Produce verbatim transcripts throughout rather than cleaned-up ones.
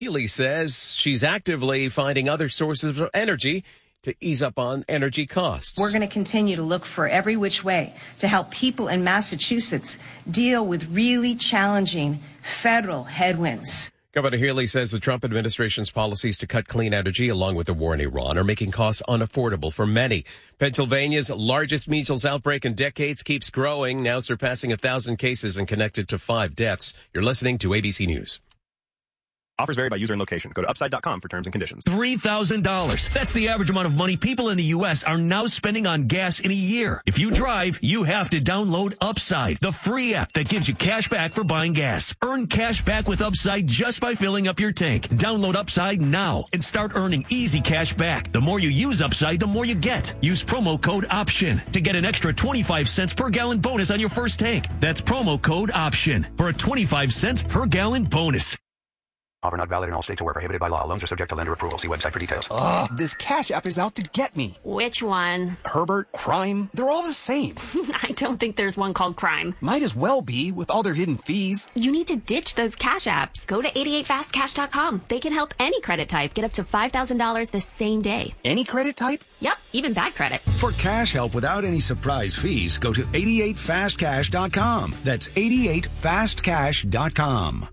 Healy says she's actively finding other sources of energy to ease up on energy costs. We're going to continue to look for every which way to help people in Massachusetts deal with really challenging federal headwinds. Governor Healy says the Trump administration's policies to cut clean energy, along with the war in Iran, are making costs unaffordable for many. Pennsylvania's largest measles outbreak in decades keeps growing, now surpassing a thousand cases and connected to five deaths. You're listening to A B C News. Offers vary by user and location. Go to upside dot com for terms and conditions. three thousand dollars. That's the average amount of money people in the U S are now spending on gas in a year. If you drive, you have to download Upside, the free app that gives you cash back for buying gas. Earn cash back with Upside just by filling up your tank. Download Upside now and start earning easy cash back. The more you use Upside, the more you get. Use promo code OPTION to get an extra twenty-five cents per gallon bonus on your first tank. That's promo code OPTION for a twenty-five cents per gallon bonus. Offer not valid in all states or where prohibited by law. Loans are subject to lender approval. See website for details. Ugh, this Cash App is out to get me. Which one? Herbert, Crime, they're all the same. I don't think there's one called Crime. Might as well be, with all their hidden fees. You need to ditch those Cash Apps. Go to eighty-eight fast cash dot com. They can help any credit type get up to five thousand dollars the same day. Any credit type? Yep, even bad credit. For cash help without any surprise fees, go to eighty-eight fast cash dot com. That's eighty-eight fast cash dot com.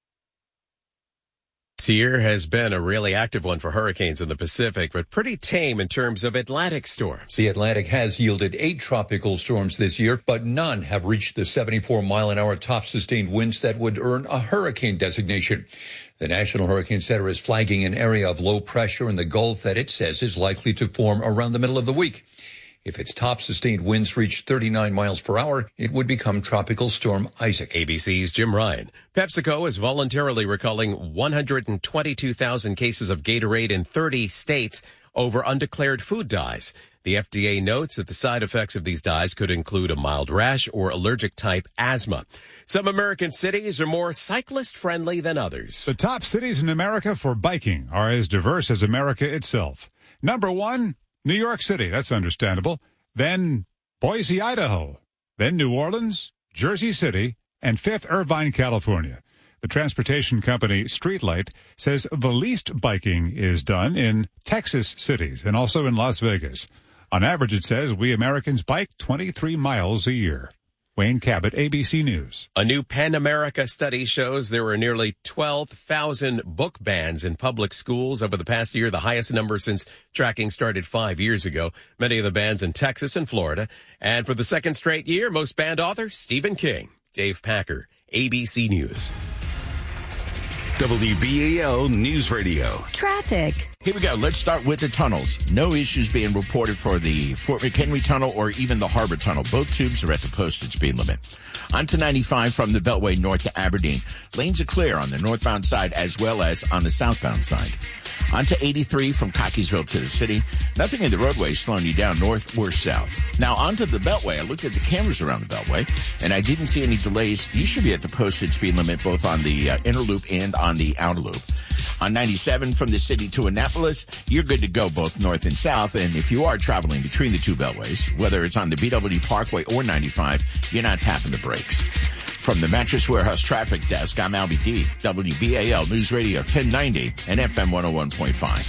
This year has been a really active one for hurricanes in the Pacific, but pretty tame in terms of Atlantic storms. The Atlantic has yielded eight tropical storms this year, but none have reached the seventy-four mile an hour top sustained winds that would earn a hurricane designation. The National Hurricane Center is flagging an area of low pressure in the Gulf that it says is likely to form around the middle of the week. If its top sustained winds reach thirty-nine miles per hour, it would become Tropical Storm Isaac. A B C's Jim Ryan. PepsiCo is voluntarily recalling one hundred twenty-two thousand cases of Gatorade in thirty states over undeclared food dyes. The F D A notes that the side effects of these dyes could include a mild rash or allergic type asthma. Some American cities are more cyclist-friendly than others. The top cities in America for biking are as diverse as America itself. Number one, New York City, that's understandable. Then Boise, Idaho. Then New Orleans, Jersey City, and fifth, Irvine, California. The transportation company Streetlight says the least biking is done in Texas cities and also in Las Vegas. On average, it says we Americans bike twenty-three miles a year. Wayne Cabot, A B C News. A new Pan America study shows there were nearly twelve thousand book bans in public schools over the past year, the highest number since tracking started five years ago. Many of the bans in Texas and Florida. And for the second straight year, most banned author, Stephen King. Dave Packer, A B C News. W B A L News Radio. Traffic. Here we go. Let's start with the tunnels. No issues being reported for the Fort McHenry Tunnel or even the Harbor Tunnel. Both tubes are at the posted speed limit. On to ninety-five from the Beltway north to Aberdeen. Lanes are clear on the northbound side as well as on the southbound side. On to eighty-three from Cockeysville to the city. Nothing in the roadway slowing you down north or south. Now on to the Beltway. I looked at the cameras around the Beltway, and I didn't see any delays. You should be at the posted speed limit both on the uh, inner loop and on the outer loop. On ninety-seven from the city to Annapolis, you're good to go both north and south. And if you are traveling between the two Beltways, whether it's on the B W Parkway or ninety-five, you're not tapping the brakes. From the Mattress Warehouse Traffic Desk, I'm Albie D, W B A L News Radio ten ninety and F M one oh one point five.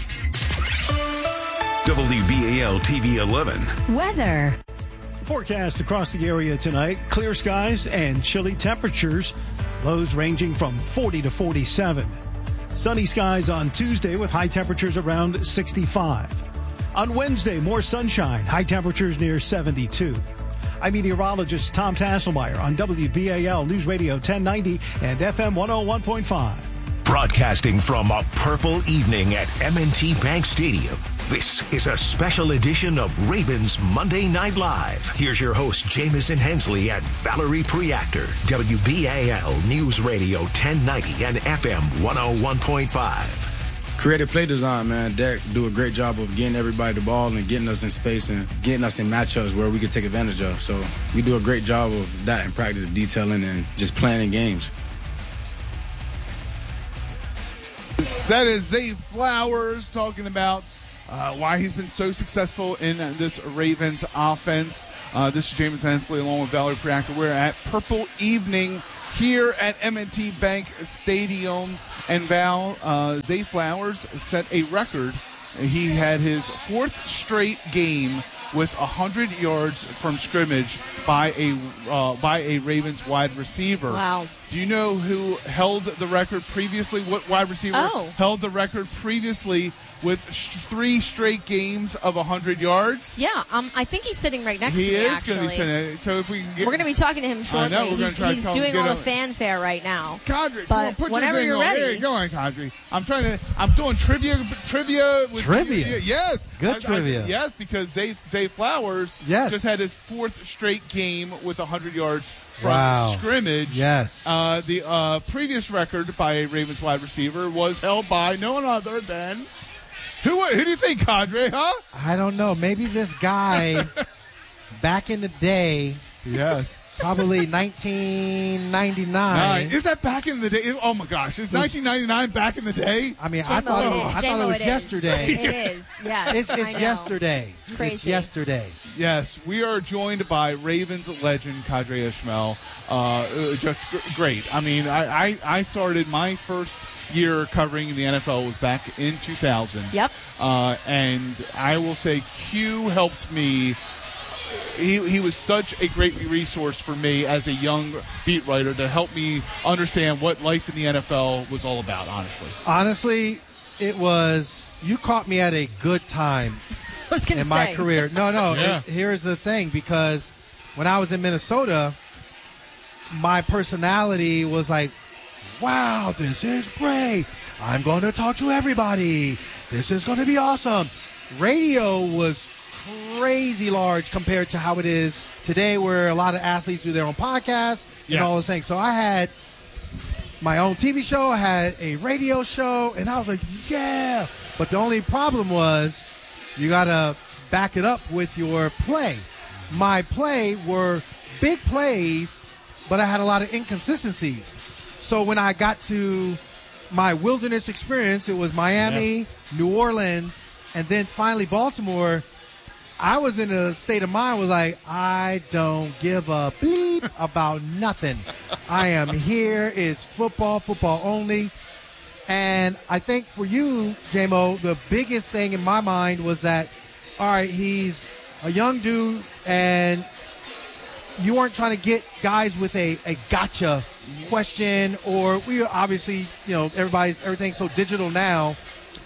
W B A L T V eleven. Weather. Forecast across the area tonight. Clear skies and chilly temperatures. Lows ranging from forty to forty-seven. Sunny skies on Tuesday with high temperatures around sixty-five. On Wednesday, more sunshine. High temperatures near seventy-two. I'm meteorologist Tom Tasselmeyer on W B A L News Radio ten ninety and F M one oh one point five. Broadcasting from a purple evening at M and T Bank Stadium. This is a special edition of Ravens Monday Night Live. Here's your host, Jamison Hensley and Valerie Preactor. W B A L News Radio ten ninety and F M one oh one point five. Creative play design, man. Dak do a great job of getting everybody the ball and getting us in space and getting us in matchups where we can take advantage of. So we do a great job of that in practice, detailing and just planning games. That is Zay Flowers talking about uh, why he's been so successful in uh, this Ravens offense. Uh, this is James Hensley along with Valerie Preactor. We're at Purple Evening here at M and T Bank Stadium. And Val, uh, Zay Flowers set a record. He had his fourth straight game with one hundred yards from scrimmage by a uh, by a Ravens wide receiver. Wow. Do you know who held the record previously? What wide receiver oh. held the record previously with sh- three straight games of one hundred yards? Yeah, um, I think he's sitting right next he to me, is actually. going to be sitting. So if we can get, we're going to be talking to him shortly. I know, we're he's try to he's tell him doing to all get the up. fanfare right now. Cadre, but come on, put whenever your you're thing on. ready. Hey, go on, Cadre. I'm trying to. I'm doing trivia. Trivia. With, Trivia? Yes. Good I, trivia. I, yes, because Zay, Zay Flowers Yes. just had his fourth straight game with one hundred yards from Wow. scrimmage. Yes. Uh, the uh, previous record by a Ravens wide receiver was held by no one other than who? Who do you think, Cadre? Huh? I don't know. Maybe this guy back in the day. Yes. Probably nineteen ninety-nine. Nine. Is that back in the day? Oh my gosh! Is nineteen ninety-nine back in the day? I mean, I thought it was, I thought it was yesterday. It is. Yes. It's, it's yesterday. It's crazy. It's yesterday. Yes, we are joined by Ravens legend Kadri Ishmael. Uh, just g- great. I mean, I, I, I started my first year covering the N F L was back in two thousand. Yep. Uh, and I will say Q helped me. He, he was such a great resource for me as a young beat writer to help me understand what life in the N F L was all about, honestly. Honestly, it was, you caught me at a good time I was gonna in my say. career. No, no, Yeah. it- here's the thing, because when I was in Minnesota, my personality was like, wow, this is great. I'm going to talk to everybody. This is going to be awesome. Radio was crazy large compared to how it is today, where a lot of athletes do their own podcasts and Yes. all the things. So I had my own T V show, I had a radio show, and I was like, yeah. But the only problem was you got to back it up with your play. My play were big plays, but I had a lot of inconsistencies. So when I got to my wilderness experience, it was Miami, Yes. New Orleans, and then finally Baltimore. I was in a state of mind was like, I don't give a bleep about nothing. I am here. It's football, football only. And I think for you, J-Mo, the biggest thing in my mind was that, all right, he's a young dude, and you weren't trying to get guys with a, a gotcha question, or we obviously, you know, everybody's, everything's so digital now.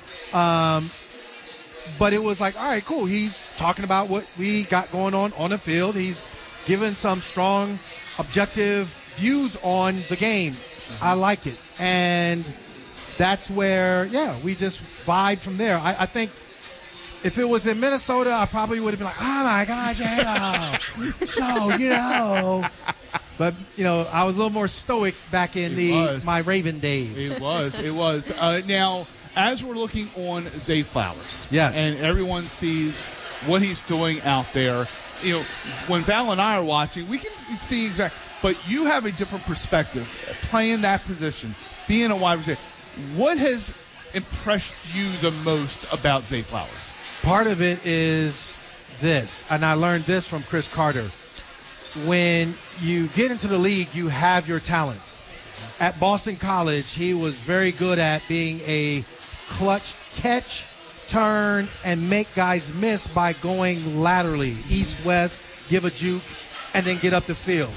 Um, but it was like, all right, cool. He's talking about what we got going on on the field. He's given some strong, objective views on the game. I like it. And that's where, yeah, we just vibe from there. I, I think if it was in Minnesota, I probably would have been like, oh, my God, J-Lo. So, you know. But, you know, I was a little more stoic back in It the was. my Raven days. It was. It was. Uh, now, as we're looking on Zay Flowers, Yes. and everyone sees what he's doing out there, you know, when Val and I are watching, we can see exactly. But you have a different perspective playing that position, being a wide receiver. What has impressed you the most about Zay Flowers? Part of it is this, and I learned this from Chris Carter. When you get into the league, you have your talents. At Boston College, he was very good at being a clutch catch, turn, and make guys miss by going laterally, east-west, give a juke, and then get up the field.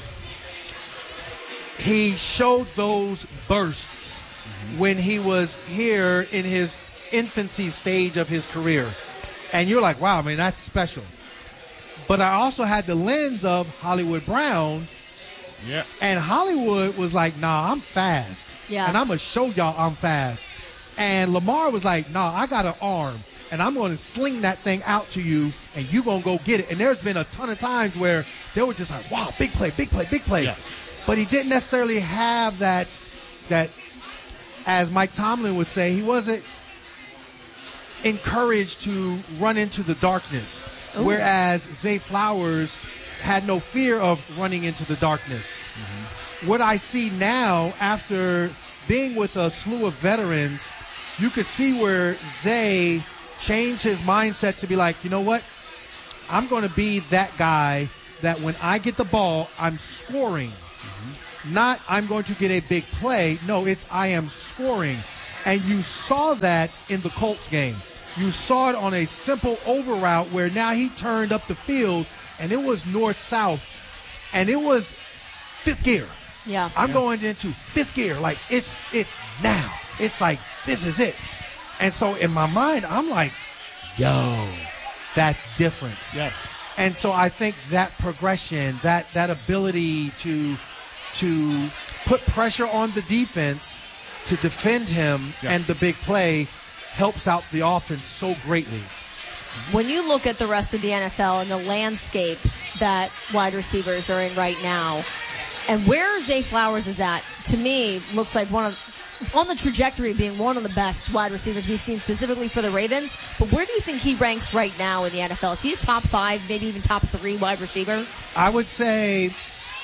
He showed those bursts when he was here in his infancy stage of his career. And you're like, wow, I mean, that's special. But I also had the lens of Hollywood Brown. Yeah. And Hollywood was like, nah, I'm fast. Yeah. And I'm going to show y'all I'm fast. And Lamar was like, nah, I got an arm. And I'm going to sling that thing out to you, and you going to go get it. And there's been a ton of times where they were just like, wow, big play, big play, big play. Yes. But he didn't necessarily have that, that, as Mike Tomlin would say, he wasn't encouraged to run into the darkness. Ooh. Whereas Zay Flowers had no fear of running into the darkness. Mm-hmm. What I see now, after being with a slew of veterans, you could see where Zay changed his mindset to be like, you know what? I'm going to be that guy that when I get the ball, I'm scoring. Mm-hmm. not I'm going to get a big play. No, it's I am scoring. And you saw that in the Colts game. You saw it on a simple over route where now he turned up the field, and it was north-south, and it was fifth gear. Yeah. I'm yeah. going into fifth gear. Like, it's it's now. It's like, this is it. And so in my mind, I'm like, yo, that's different. Yes. And so I think that progression, that that ability to to put pressure on the defense, to defend him Yeah. and the big play helps out the offense so greatly. When you look at the rest of the N F L and the landscape that wide receivers are in right now, and where Zay Flowers is at, to me, looks like one of on the trajectory of being one of the best wide receivers we've seen specifically for the Ravens. But where do you think he ranks right now in the N F L? Is he a top five, maybe even top three wide receiver? I would say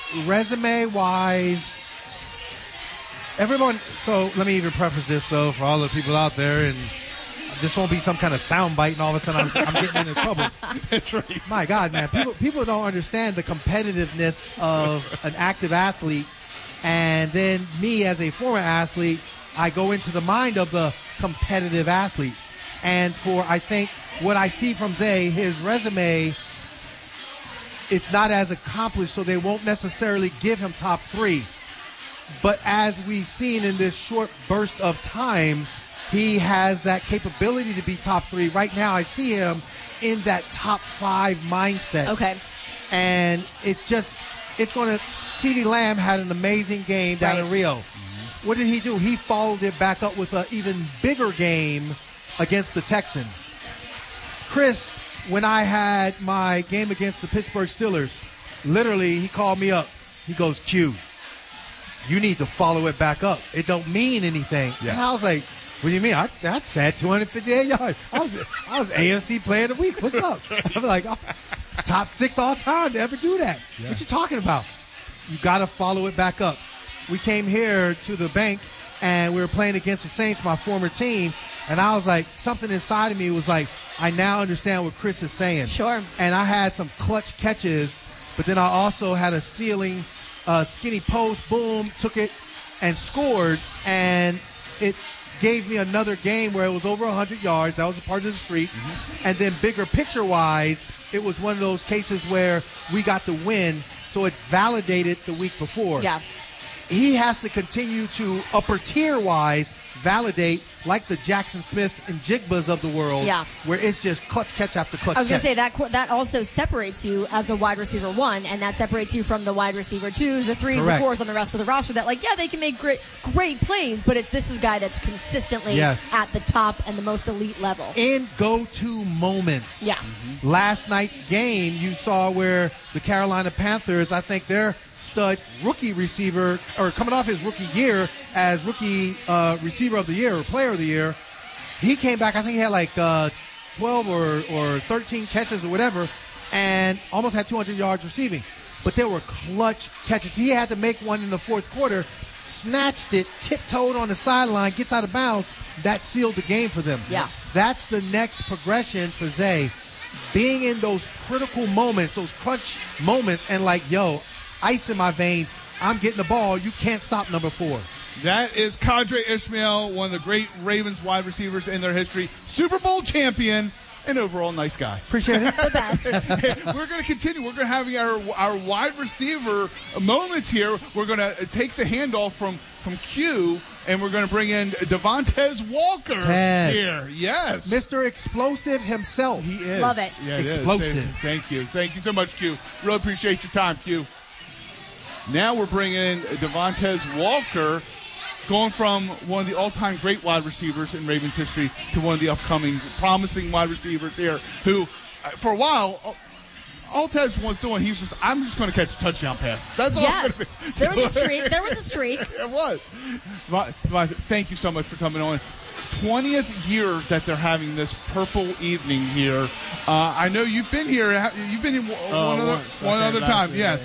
resume-wise, everyone, so let me even preface this, so for all the people out there, and this won't be some kind of soundbite and all of a sudden I'm, I'm getting into trouble. That's right. My God, man, people people don't understand the competitiveness of an active athlete. And then me as a former athlete, I go into the mind of the competitive athlete. And for, I think, what I see from Zay, his resume, it's not as accomplished, so they won't necessarily give him top three. But as we've seen in this short burst of time, he has that capability to be top three. Right now, I see him in that top five mindset. Okay. And it just, it's going to, CeeDee Lamb had an amazing game down Right. in Rio. Mm-hmm. What did he do? He followed it back up with an even bigger game against the Texans. Chris, when I had my game against the Pittsburgh Steelers, literally he called me up. He goes, Q, you need to follow it back up. It don't mean anything. Yeah. And I was like, what do you mean? I, I said two hundred fifty-eight yards. I was, I was A F C Player of the Week. What's up? I'm like, oh, top six all time to ever do that. Yeah. What you talking about? You got to follow it back up. We came here to the bank, and we were playing against the Saints, my former team, and I was like, something inside of me was like, I now understand what Chris is saying. Sure. And I had some clutch catches, but then I also had a ceiling, uh, skinny post, boom, took it and scored, and it gave me another game where it was over one hundred yards. That was a part of the streak. Mm-hmm. And then bigger picture-wise, it was one of those cases where we got the win, so it's validated the week before. Yeah. He has to continue to, upper tier-wise, validate like the Jackson Smith and Jigbas of the world, Yeah. where it's just clutch catch after clutch I was going catch. to say that qu- that also separates you as a wide receiver one, and that separates you from the wide receiver twos, the threes, Correct. the fours on the rest of the roster. That like, yeah, they can make great great plays, but it's this is a guy that's consistently Yes. at the top and the most elite level. In go-to moments. Yeah. Mm-hmm. Last night's game, you saw where the Carolina Panthers, I think their stud rookie receiver, or coming off his rookie year as rookie uh, receiver of the year or player of the year, he came back, I think he had like uh, twelve or, or thirteen catches or whatever, and almost had two hundred yards receiving. But there were clutch catches. He had to make one in the fourth quarter, snatched it, tiptoed on the sideline, gets out of bounds. That sealed the game for them. Yeah. That's the next progression for Zay. Being in those critical moments, those clutch moments, and like, yo, ice in my veins, I'm getting the ball. You can't stop number four. That is Qadry Ismail, one of the great Ravens wide receivers in their history, Super Bowl champion, and overall nice guy. Appreciate it. The best. We're going to continue. We're going to have our our wide receiver moments here. We're going to take the handoff from from Q, and we're going to bring in Devontae Walker Ted. here. Yes, Mister Explosive himself. he is. Love it. Yeah, it is. Explosive. Thank you. Thank you so much, Q. Really appreciate your time, Q. Now we're bringing in Devontae Walker, going from one of the all-time great wide receivers in Ravens history to one of the upcoming promising wide receivers here who, uh, for a while, all, all Tez was doing, he was just, I'm just going to catch touchdown passes. That's all Yes. I'm going to be There was a streak. There was a streak. It was. Devon- Devon, thank you so much for coming on. twentieth year that they're having this purple evening here. Uh, I know you've been here. You've been here one, Oh, other, once. one Okay, other last time. year, Yes. yeah.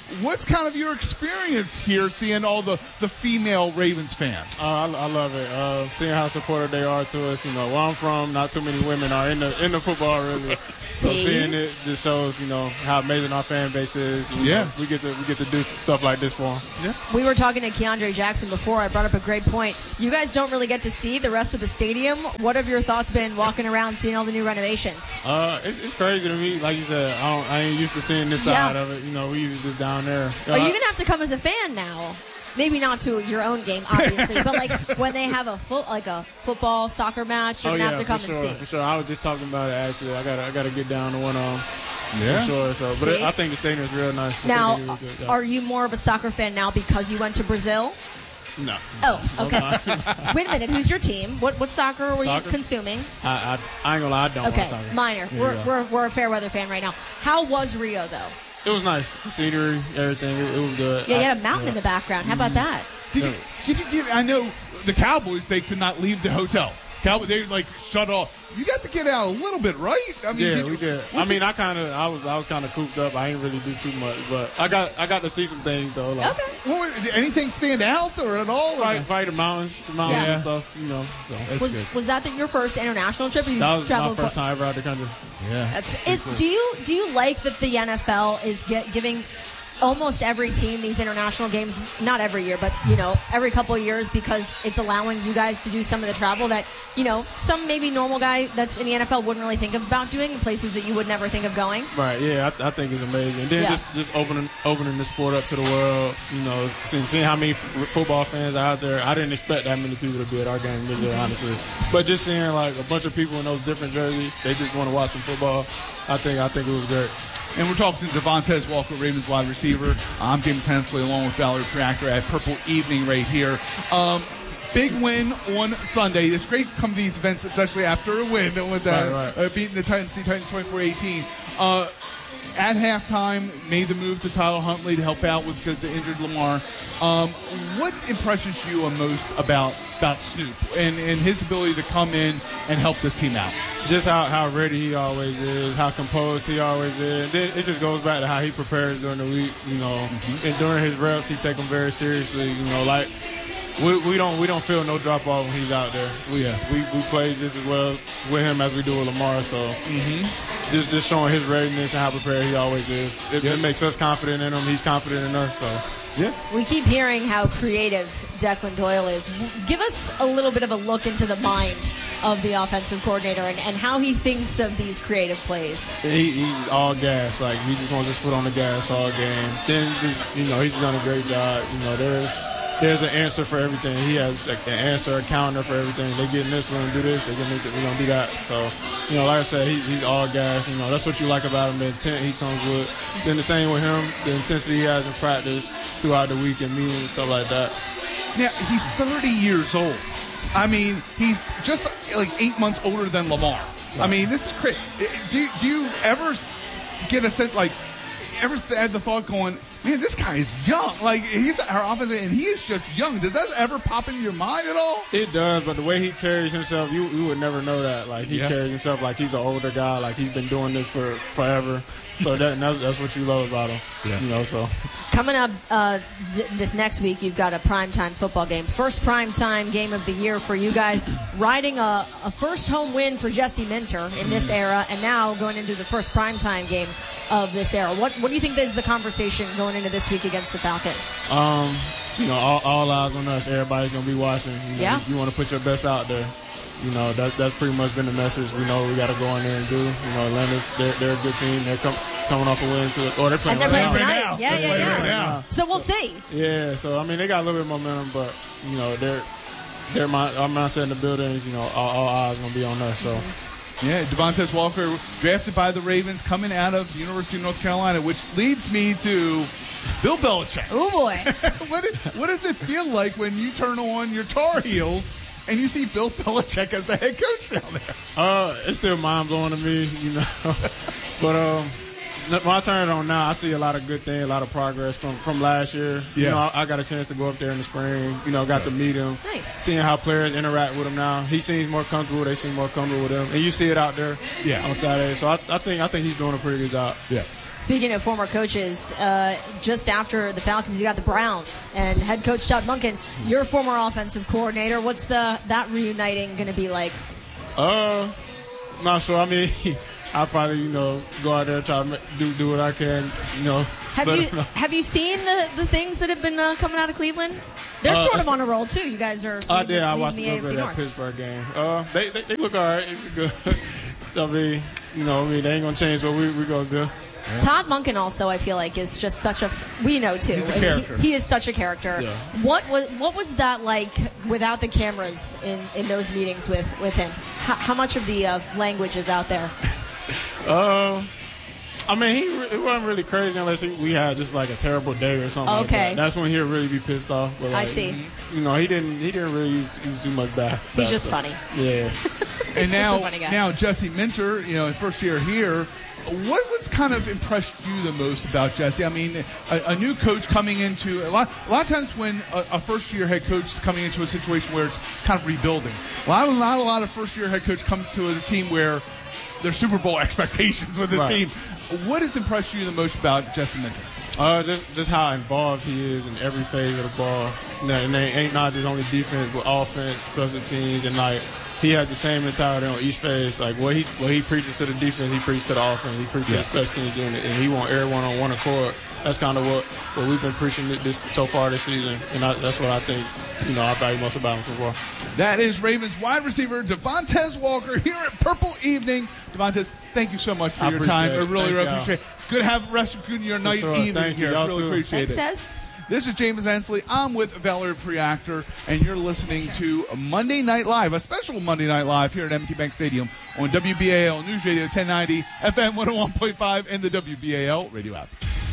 what's kind of your experience here seeing all the, the female Ravens fans? Uh, I, I love it. Uh, seeing how supportive they are to us. You know, where I'm from, not too many women are in the in the football really. So seeing it just shows, you know, how amazing our fan base is. You yeah, know, we get to we get to do stuff like this for them. Yeah. We were talking to Keandre Jackson before. I brought up a great point. You guys don't really get to see the rest of the stadium. What have your thoughts been walking around seeing all the new renovations? Uh, it's, it's crazy to me. Like you said, I, don't, I ain't used to seeing this Yeah. side of it. You know, we usually just down there. Are you gonna have to come as a fan now? Maybe not to your own game, obviously, but like when they have a foot, like a football soccer match, you're oh, gonna yeah, have to come for sure, and see. For sure, I was just talking about it actually. I gotta, I gotta get down to one of them. Yeah, for sure. So, but See? it, I think the stadium is real nice. I Now, think it's really good, are you more of a soccer fan now because you went to Brazil? No. Oh, okay. Wait a minute. Who's your team? What what soccer were Soccer? you consuming? I, I, I ain't gonna lie, I don't Okay, watch soccer. minor. Yeah, We're, yeah. we're we're a fair weather fan right now. How was Rio though? It was nice. The scenery, everything. It, it was good. Yeah, you had I- a mountain yeah. in the background. How about that? Did you, did you give, I know the Cowboys, they could not leave the hotel. Cowboys, they like shut off. You got to get out a little bit, right? I mean, yeah, did we you, did. I mean, I kind of, I was, I was kind of cooped up. I ain't really do too much, but I got, I got to see some things though. Like, okay. What was, did anything stand out or at all? Fight, fight the mountains, the mountains Yeah. and stuff. You know, so that's Was good. was that the, your first international trip? Or you That was my traveled first quite- time ever out the country. Yeah. That's, is, do you do you like that the N F L is get, giving almost every team these international games? Not every year, but you know, every couple of years, because it's allowing you guys to do some of the travel that you know some maybe normal guy that's in the N F L wouldn't really think about doing, in places that you would never think of going. Right, yeah, I, I think it's amazing. And then Yeah. just, just opening opening the sport up to the world, you know, seeing, seeing how many f- football fans are out there. I didn't expect that many people to be at our game, really, honestly. But just seeing like a bunch of people in those different jerseys, they just want to watch some football. I think I think it was great. And we're talking to Devontae Walker, Ravens wide receiver. I'm James Hensley along with Valerie Proctor at Purple Evening right here. Um, big win on Sunday. It's great to come to these events, especially after a win with that, Right, right. Uh, beating the Titans, the Titans twenty-four eighteen. Uh, at halftime, made the move to Tyler Huntley to help out with because they injured Lamar. Um, what impressions you most about about Snoop and, and his ability to come in and help this team out? Just how, how ready he always is, how composed he always is. And then it just goes back to how he prepares during the week, you know. Mm-hmm. And during his reps, he take them very seriously, you know. Like we, we don't we don't feel no drop off when he's out there. We Yeah. we, we play just as well with him as we do with Lamar. So Mm-hmm. just just showing his readiness and how prepared he always is. It, it makes us confident in him. He's confident in us. So yeah. We keep hearing how creative Declan Doyle is. Give us a little bit of a look into the mind of the offensive coordinator and, and how he thinks of these creative plays. He, he's all gas. Like, he just wants his foot on the gas all game. Then, just, you know, he's done a great job. You know, there's there's an answer for everything. He has like, an answer, a counter for everything. They get in this, we're going to do this. They get in this, we're going to do that. So, you know, like I said, he, he's all gas. You know, that's what you like about him, the intent he comes with. Then the same with him, the intensity he has in practice throughout the week and meetings and stuff like that. Now, he's thirty years old. I mean, he's just like eight months older than Lamar. I mean, this is crazy. Do, do you ever get a sense, like, ever had the thought going, man, this guy is young. Like, he's our offensive, and he is just young. Does that ever pop into your mind at all? It does, but the way he carries himself, you you would never know that. Like, he Yeah. carries himself like he's an older guy, like he's been doing this for forever. So that that's, that's what you love about him. Yeah. You know, so. Coming up uh, th- this next week, you've got a primetime football game. First primetime game of the year for you guys. Riding a, a first home win for Jesse Minter in this era, and now going into the first primetime game of this era. What what do you think is the conversation going into this week against the Falcons? Um, you know, all, all eyes on us. Everybody's gonna be watching. You know, Yeah. You, you want to put your best out there. You know, that that's pretty much been the message. We know we got to go in there and do. You know, Atlanta's they're, they're a good team. They're com- coming off a win, to, or they're playing And they're right playing now. tonight. Yeah, They're yeah, playing yeah. right now. So we'll see. Yeah, so I mean, they got a little bit of momentum, but you know, they're they're my our mindset in the building is, you know, all, all eyes gonna be on us. So. Yeah, Devontae Walker, drafted by the Ravens, coming out of the University of North Carolina, which leads me to Bill Belichick. Oh, boy. what, it, what does it feel like when you turn on your Tar Heels and you see Bill Belichick as the head coach down there? Uh, it's still mind-blowing to me, you know. But um, when I turn it on now, I see a lot of good things, a lot of progress from, from last year. You Yeah. know, I, I got a chance to go up there in the spring, you know, got to meet him. Nice. Seeing how players interact with him now. He seems more comfortable. They seem more comfortable with him. And you see it out there Yeah. on Saturday. So I, I think I think he's doing a pretty good job. Yeah. Speaking of former coaches, uh, just after the Falcons, you got the Browns and head coach Todd Monken, your former offensive coordinator. What's the that reuniting going to be like? Uh, not sure. I mean, I'll probably, you know, go out there and try to do do what I can, you know. Have you have you seen the, the things that have been uh, coming out of Cleveland? They're uh, sort of on a roll too. You guys are. I did. I watched the a little bit of that Pittsburgh game. Uh, they, they they look all right. Good. I mean, you know, I mean, they ain't gonna change, but we we go good. Yeah. Todd Monken also, I feel like, is just such a we know too. He's a character. He, he is such a character. Yeah. What was what was that like without the cameras in, in those meetings with, with him? How, how much of the uh, language is out there? Uh, I mean, he it wasn't really crazy unless he, we had just like a terrible day or something. Okay, like that. That's when he'll really be pissed off. But like, I see. You know, he didn't he didn't really use, use too much bad. He's bad just stuff. funny. Yeah. And now, funny guy. now Jesse Minter, you know, in first year here. What what's kind of impressed you the most about Jesse? I mean, a, a new coach coming into a lot. A lot of times when a, a first year head coach is coming into a situation where it's kind of rebuilding. A lot, not a lot of first year head coach comes to a team where there's Super Bowl expectations with this Right. team. What has impressed you the most about Jesse Minter? Uh, just, just how involved he is in every phase of the ball. And it ain't not just only defense, but offense, special teams, and like he has the same mentality on each phase. Like what he what he preaches to the defense, he preaches to the offense. He preaches Yes. to the special teams unit, and he want everyone on one accord. That's kind of what, what we've been preaching this so far this season, and I, that's what I think you know I value most about him so far. That is Ravens wide receiver Devontae Walker here at Purple Evening. Devontae, thank you so much for I your time. appreciate I it. really, Thank really y'all. appreciate it. Good to have rest of your night sure. evening Thank you. here. Y'all Really too. appreciate Thanks, it. Says. This is James Ansley. I'm with Valerie Priactor, and you're listening to Monday Night Live, a special Monday Night Live here at M and T Bank Stadium on W B A L News Radio ten ninety, F M one oh one point five, and the W B A L radio app.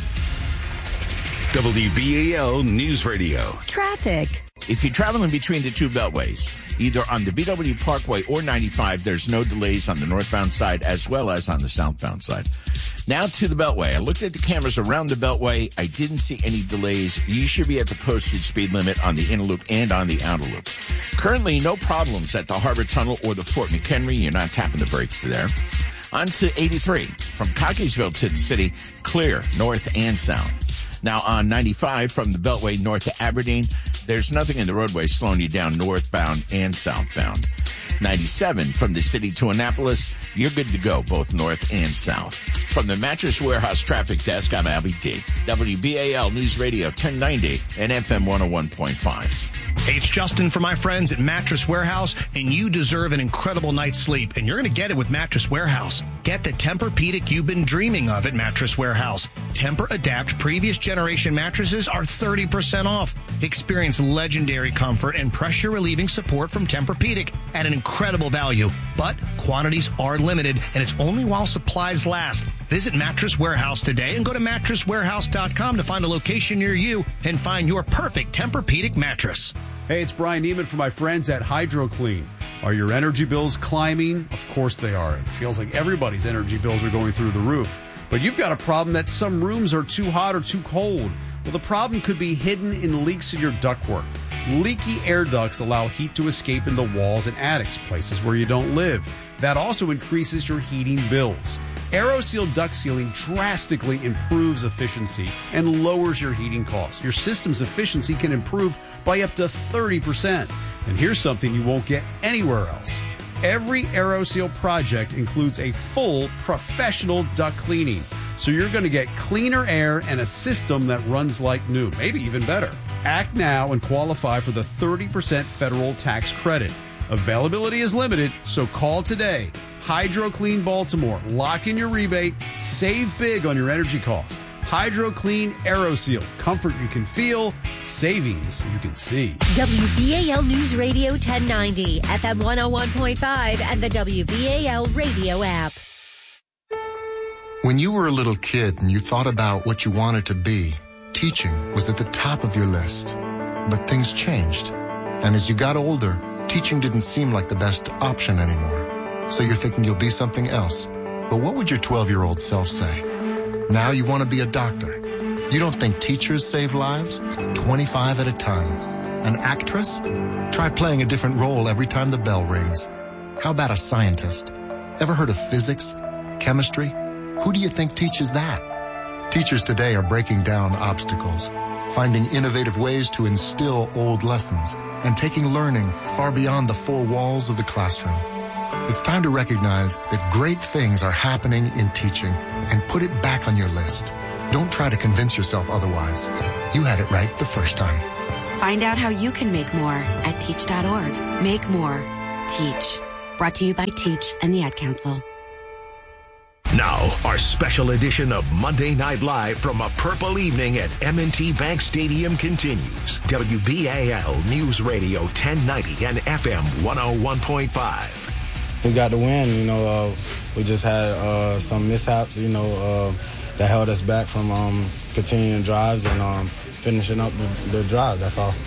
W B A L News Radio. Traffic. If you're traveling between the two beltways, either on the B W Parkway or ninety-five, there's no delays on the northbound side as well as on the southbound side. Now to the Beltway. I looked at the cameras around the Beltway. I didn't see any delays. You should be at the posted speed limit on the inner loop and on the outer loop. Currently, no problems at the Harbor Tunnel or the Fort McHenry. You're not tapping the brakes there. On to eighty-three. From Cockeysville to the city, clear, north and south. Now on ninety-five from the Beltway north to Aberdeen, there's nothing in the roadway slowing you down northbound and southbound. ninety-seven from the city to Annapolis, you're good to go both north and south. From the Mattress Warehouse Traffic Desk, I'm Albie D. W B A L News Radio ten ninety and F M one oh one point five. Hey, it's Justin from my friends at Mattress Warehouse, and you deserve an incredible night's sleep, and you're going to get it with Mattress Warehouse. Get the Tempur-Pedic you've been dreaming of at Mattress Warehouse. Tempur-Adapt previous generation mattresses are thirty percent off. Experience legendary comfort and pressure-relieving support from Tempur-Pedic at an incredible value. But quantities are limited, and it's only while supplies last. Visit Mattress Warehouse today and go to mattress warehouse dot com to find a location near you and find your perfect Tempur-Pedic mattress. Hey, it's Brian Neiman from my friends at HydroClean. Are your energy bills climbing? Of course they are. It feels like everybody's energy bills are going through the roof. But you've got a problem that some rooms are too hot or too cold. Well, the problem could be hidden in leaks in your ductwork. Leaky air ducts allow heat to escape in the walls and attics, places where you don't live. That also increases your heating bills. AeroSeal duct sealing drastically improves efficiency and lowers your heating costs. Your system's efficiency can improve by up to thirty percent. And here's something you won't get anywhere else. Every AeroSeal project includes a full professional duct cleaning. So you're going to get cleaner air and a system that runs like new, maybe even better. Act now and qualify for the thirty percent federal tax credit. Availability is limited, so call today. HydroClean Baltimore. Lock in your rebate. Save big on your energy costs. HydroClean AeroSeal. Comfort you can feel. Savings you can see. W B A L News Radio ten ninety, F M one oh one point five, and the W B A L radio app. When you were a little kid and you thought about what you wanted to be, teaching was at the top of your list. But things changed. And as you got older, teaching didn't seem like the best option anymore. So you're thinking you'll be something else. But what would your twelve-year-old self say? Now you want to be a doctor. You don't think teachers save lives? twenty-five at a time. An actress? Try playing a different role every time the bell rings. How about a scientist? Ever heard of physics? Chemistry? Who do you think teaches that? Teachers today are breaking down obstacles, finding innovative ways to instill old lessons, and taking learning far beyond the four walls of the classroom. It's time to recognize that great things are happening in teaching and put it back on your list. Don't try to convince yourself otherwise. You had it right the first time. Find out how you can make more at teach dot org. Make more. Teach. Brought to you by Teach and the Ad Council. Now, our special edition of Monday Night Live from a purple evening at M and T Bank Stadium continues. W B A L News Radio ten ninety and F M one oh one point five. We got the win, you know. Uh, we just had uh, some mishaps, you know, uh, that held us back from um, continuing drives and um, finishing up the, the drive. That's all.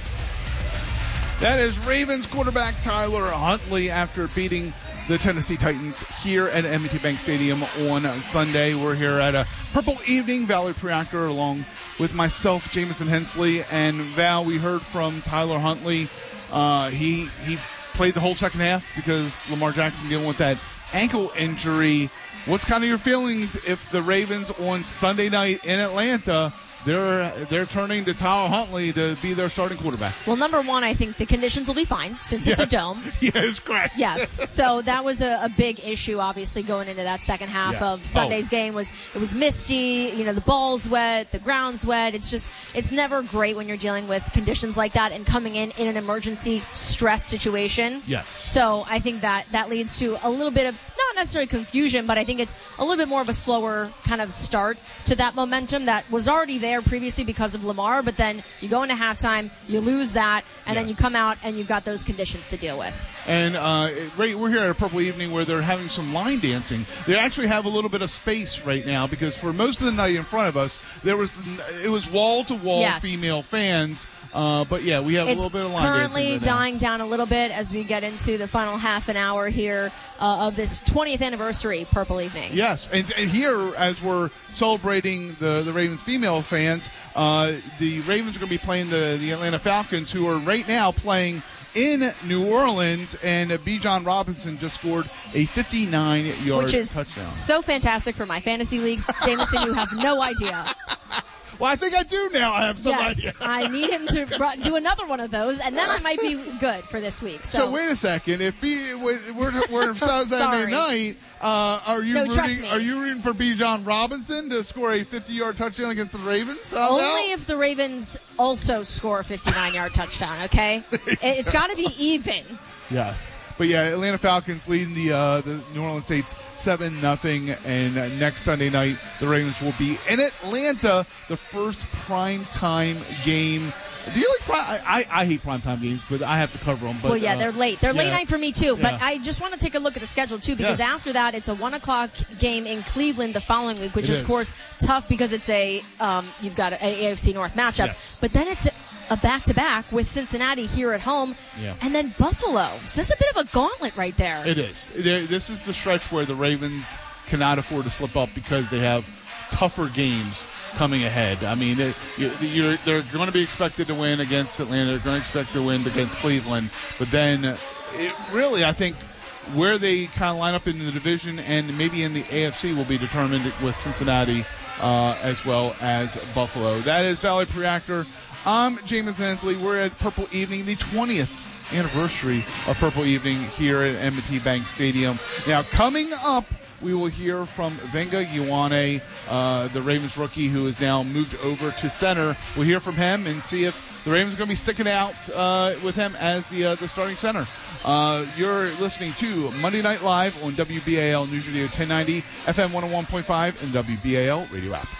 That is Ravens quarterback Tyler Huntley after beating the Tennessee Titans here at M and T Bank Stadium on Sunday. We're here at a Purple Evening. Valerie Priaker along with myself, Jamison Hensley, and Val. We heard from Tyler Huntley. Uh, he he played the whole second half because Lamar Jackson dealing with that ankle injury. What's kind of your feelings if the Ravens on Sunday night in Atlanta, they're they're turning to Tyler Huntley to be their starting quarterback? Well, number one, I think the conditions will be fine since yes. it's a dome. Yes, correct. Yes. So that was a, a big issue, obviously, going into that second half yes. of Sunday's oh. game. Was it was misty, you know, the ball's wet, the ground's wet. It's just, it's never great when you're dealing with conditions like that and coming in in an emergency stress situation. Yes. So I think that that leads to a little bit of, not necessarily confusion, but I think it's a little bit more of a slower kind of start to that momentum that was already there previously because of Lamar, but then you go into halftime, you lose that, and yes. then you come out and you've got those conditions to deal with. And uh, right, we're here at a Purple Evening where they're having some line dancing. They actually have a little bit of space right now because for most of the night in front of us, there was it was wall to wall female fans. Uh, but yeah, we have it's a little bit of line currently dancing right dying now. down a little bit as we get into the final half an hour here uh, of this twentieth anniversary Purple Evening. Yes, and, and here as we're celebrating the, the Ravens female fans, uh, the Ravens are going to be playing the, the Atlanta Falcons, who are right now playing in New Orleans, and Bijan Robinson just scored a fifty-nine yard Which is touchdown. So fantastic for my fantasy league. Jameson, you have no idea. Well, I think I do now. I have some yes, idea. I need him to do another one of those, and then I might be good for this week. So, so wait a second. If B, we're we're Saturday night, uh, are you no, rooting? Are you rooting for Bijan Robinson to score a fifty-yard touchdown against the Ravens? Uh, Only now? if the Ravens also score a fifty-nine yard touchdown. Okay, it, it's got to be even. Yes. But yeah, Atlanta Falcons leading the uh, the New Orleans Saints seven nothing, and uh, next Sunday night the Ravens will be in Atlanta, the first prime time game. Do you like prime? I, I, I hate prime time games, but I have to cover them. But, well, yeah, uh, they're late. They're yeah. late night for me too. Yeah. But I just want to take a look at the schedule too, because yes. after that it's a one o'clock game in Cleveland the following week, which it is is of course tough because it's a um, you've got an A F C North matchup. Yes. But then it's a back-to-back with Cincinnati here at home, yeah. and then Buffalo. So it's a bit of a gauntlet right there. It is. This is the stretch where the Ravens cannot afford to slip up because they have tougher games coming ahead. I mean, you're, they're going to be expected to win against Atlanta. They're going to expect to win against Cleveland. But then, it really, I think, where they kind of line up in the division and maybe in the A F C will be determined with Cincinnati uh, as well as Buffalo. That is Valerie Priaker. I'm Jameson Hensley. We're at Purple Evening, the twentieth anniversary of Purple Evening here at M and T Bank Stadium. Now, coming up, we will hear from Venga Ioane, uh, the Ravens rookie who has now moved over to center. We'll hear from him and see if the Ravens are going to be sticking out uh, with him as the uh, the starting center. Uh, you're listening to Monday Night Live on W B A L News Radio ten ninety, F M one oh one point five, and W B A L Radio app.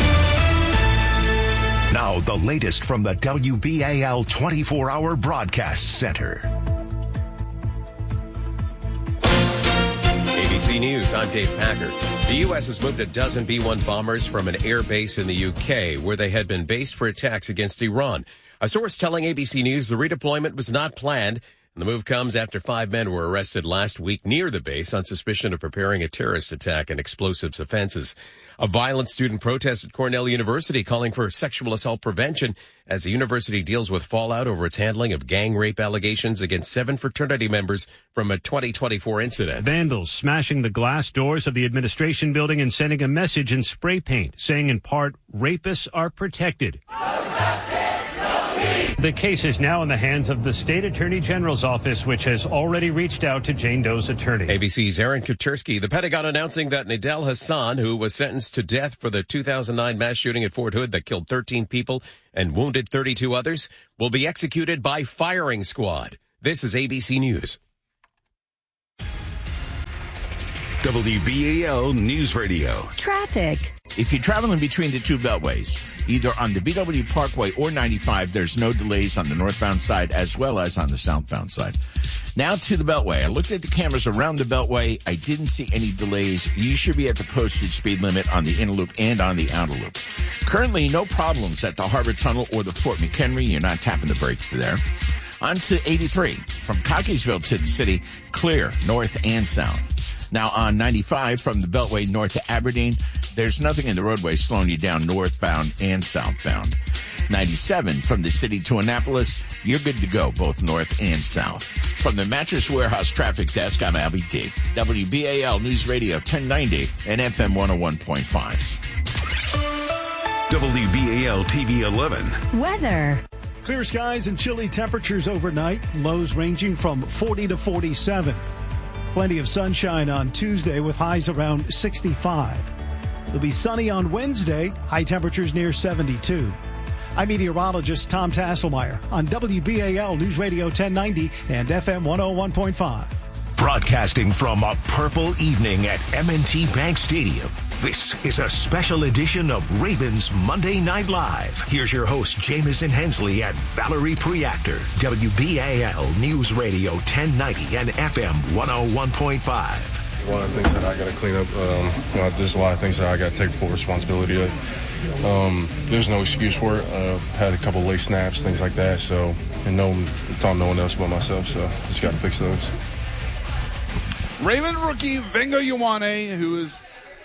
Now, the latest from the W B A L twenty-four hour Broadcast Center. A B C News, I'm Dave Packer. The U S has moved a dozen B one bombers from an air base in the U K, where they had been based for attacks against Iran. A source telling A B C News the redeployment was not planned. And the move comes after five men were arrested last week near the base on suspicion of preparing a terrorist attack and explosives offenses. A violent student protest at Cornell University calling for sexual assault prevention as the university deals with fallout over its handling of gang rape allegations against seven fraternity members from a twenty twenty-four incident. Vandals smashing the glass doors of the administration building and sending a message in spray paint saying in part, rapists are protected. The case is now in the hands of the state attorney general's office, which has already reached out to Jane Doe's attorney. A B C's Aaron Kuchersky. The Pentagon announcing that Nidal Hassan, who was sentenced to death for the two thousand nine mass shooting at Fort Hood that killed thirteen people and wounded thirty-two others, will be executed by firing squad. This is A B C News. W B A L News Radio. Traffic. If you're traveling between the two beltways, either on the B W Parkway or ninety-five, there's no delays on the northbound side as well as on the southbound side. Now to the beltway. I looked at the cameras around the beltway. I didn't see any delays. You should be at the posted speed limit on the inner loop and on the outer loop. Currently, no problems at the Harbor Tunnel or the Fort McHenry. You're not tapping the brakes there. On to eighty-three. From Cockeysville to the city, clear north and south. Now on ninety-five from the Beltway north to Aberdeen, there's nothing in the roadway slowing you down northbound and southbound. ninety-seven from the city to Annapolis, you're good to go both north and south. From the Mattress Warehouse Traffic Desk, I'm Albie D. W B A L News Radio ten ninety and F M one oh one point five. W B A L T V eleven. Weather. Clear skies and chilly temperatures overnight. Lows ranging from forty to forty-seven. Plenty of sunshine on Tuesday with highs around sixty-five. It'll be sunny on Wednesday, high temperatures near seventy-two. I'm meteorologist Tom Tasselmeyer on W B A L News Radio ten ninety and F M one oh one point five. Broadcasting from a purple evening at M and T Bank Stadium. This is a special edition of Ravens Monday Night Live. Here's your host, Jamison Hensley and Valerie Priactor. W B A L News Radio ten ninety and F M one oh one point five. One of the things that I got to clean up, um, well, there's a lot of things that I got to take full responsibility of. Um, there's no excuse for it. Uh, had a couple late snaps, things like that, so and no, it's on no one else but myself, so just got to fix those. Raven rookie Venga Ioane, who is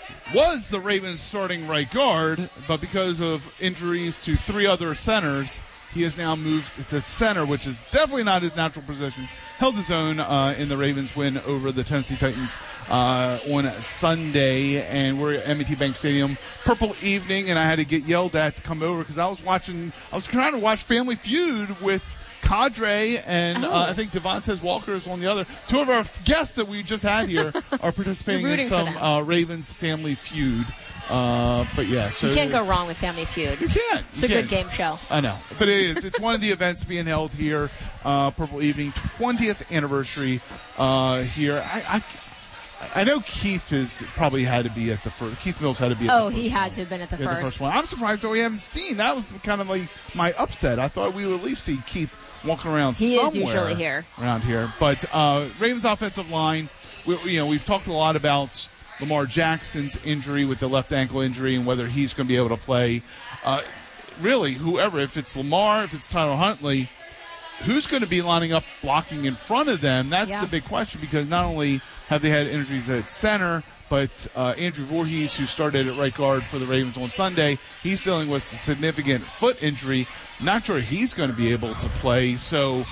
was the Ravens starting right guard, but because of injuries to three other centers, he has now moved to center, which is definitely not his natural position. Held his own uh, in the Ravens win over the Tennessee Titans uh, on Sunday, and we're at M and T Bank Stadium, purple evening, and I had to get yelled at to come over because I was watching, I was trying to watch Family Feud with Cadre and oh. uh, I think Devontae Walker is on the other. Two of our guests that we just had here are participating in some uh, Ravens Family Feud. Uh, but yeah, so you can't go wrong with Family Feud. You can't. It's you a can't. good game show. I know, but it is. It's one of the events being held here, uh, Purple Evening, twentieth anniversary uh, here. I, I I know Keith has probably had to be at the first. Keith Mills had to be at oh, the first he had one. to have been at the yeah, first. the first one. I'm surprised that we haven't seen. That was kind of like my upset. I thought we would at least see Keith walking around he somewhere is usually here. around here. But uh, Ravens offensive line, we, you know, we've talked a lot about Lamar Jackson's injury with the left ankle injury and whether he's going to be able to play. Uh, really, whoever, if it's Lamar, if it's Tyler Huntley, who's going to be lining up blocking in front of them? That's yeah. the big question, because not only have they had injuries at center, but uh, Andrew Voorhees, who started at right guard for the Ravens on Sunday, he's dealing with a significant foot injury. Not sure he's going to be able to play. So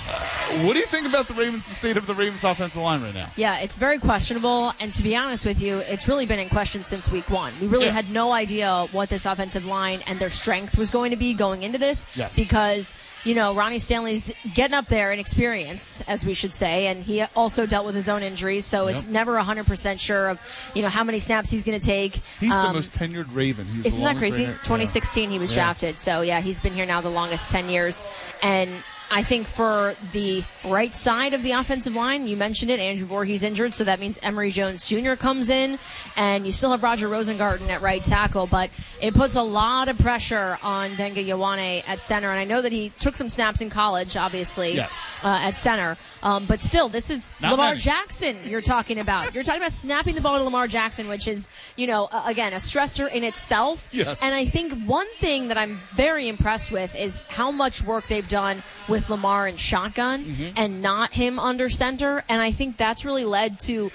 uh, what do you think about the Ravens, the state of the Ravens offensive line right now? Yeah, it's very questionable. And to be honest with you, it's really been in question since week one. We really yeah. had no idea what this offensive line and their strength was going to be going into this. Yes. Because, you know, Ronnie Stanley's getting up there in experience, as we should say, and he also dealt with his own injuries, so yep. it's never one hundred percent sure of, you know, how many snaps he's going to take. He's um, the most tenured Raven. He's isn't the that crazy? Raven. twenty sixteen yeah. he was yeah. drafted, so yeah, he's been here now the longest, ten years, and I think for the right side of the offensive line, you mentioned it, Andrew Voorhees injured, so that means Emory Jones Junior comes in, and you still have Roger Rosengarten at right tackle, but it puts a lot of pressure on Venga Ioane at center, and I know that he took some snaps in college, obviously, yes. uh, at center, um, but still, this is Not Lamar many. Jackson you're talking about. You're talking about snapping the ball to Lamar Jackson, which is, you know, uh, again, a stressor in itself, yes. and I think one thing that I'm very impressed with is how much work they've done with with Lamar in shotgun Mm-hmm. and not him under center. And I think that's really led to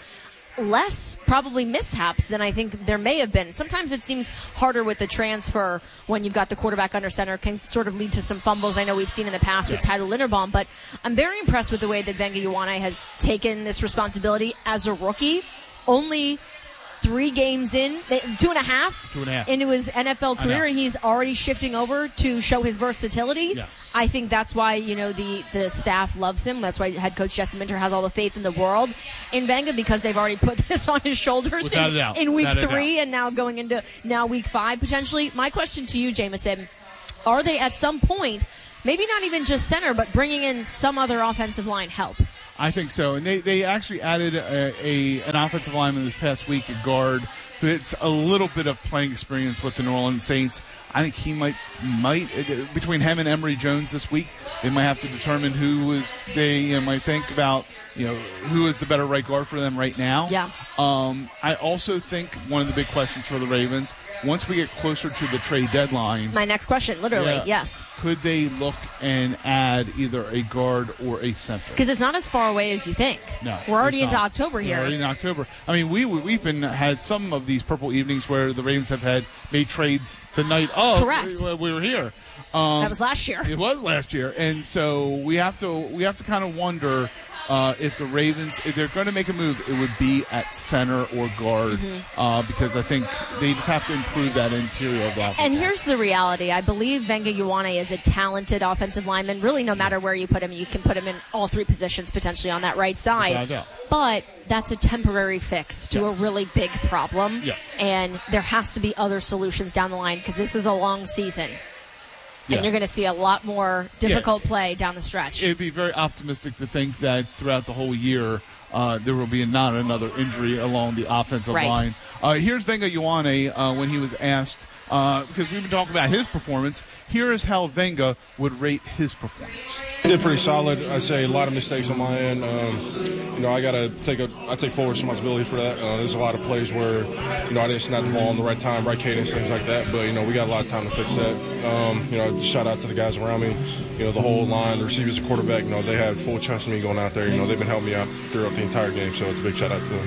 less probably mishaps than I think there may have been. Sometimes it seems harder with the transfer when you've got the quarterback under center, can sort of lead to some fumbles. I know we've seen in the past yes. with Tyler Linderbaum, but I'm very impressed with the way that Venga Ioane has taken this responsibility as a rookie. Only three games in, two and a half, two and a half. into his N F L career, he's already shifting over to show his versatility. Yes. I think that's why, you know, the, the staff loves him. That's why head coach Jesse Minter has all the faith in the world in Venga, because they've already put this on his shoulders Without in, a doubt. in week Without a three doubt. and now going into now week five potentially. My question to you, Jameson, are they at some point, maybe not even just center, but bringing in some other offensive line help? I think so. And they, they actually added a, a an offensive lineman this past week, a guard, who has a little bit of playing experience with the New Orleans Saints. I think he might, might between him and Emory Jones this week, they might have to determine who is, they you know, might think about, you know, who is the better right guard for them right now. Yeah. Um, I also think one of the big questions for the Ravens, once we get closer to the trade deadline. My next question, literally, yeah, yes. Could they look and add either a guard or a center? Because it's not as far away as you think. No. We're already it's into not. October here. We're already in October. I mean, we, we've been had some of these purple evenings where the Ravens have had made trades the night of. Correct. We, we were here. Um, that was last year. It was last year. And so we have to we have to kind of wonder uh, if the Ravens, if they're going to make a move, it would be at center or guard Mm-hmm. uh, because I think they just have to improve that interior of that. And here's the reality. I believe Venga Ioane is a talented offensive lineman. Really, no matter where you put him, you can put him in all three positions potentially on that right side. Without a doubt. But that's a temporary fix to Yes. a really big problem. Yeah. And there has to be other solutions down the line because this is a long season. Yeah. And you're going to see a lot more difficult yeah. play down the stretch. It'd be very optimistic to think that throughout the whole year uh, there will be not another injury along the offensive right. line. Uh, here's Venga Ioane uh, when he was asked, uh, because we've been talking about his performance, here is how Venga would rate his performance. He did pretty solid. I'd say a lot of mistakes on my end. Um, you know, I got to take a, I take full responsibility for that. Uh, there's a lot of plays where, you know, I didn't snap the ball in the right time, right cadence, things like that. But, you know, we got a lot of time to fix that. Um, you know, shout out to the guys around me. You know, the whole line, the receivers, the quarterback, you know, they had full trust in me going out there. You know, they've been helping me out throughout the entire game. So it's a big shout out to them.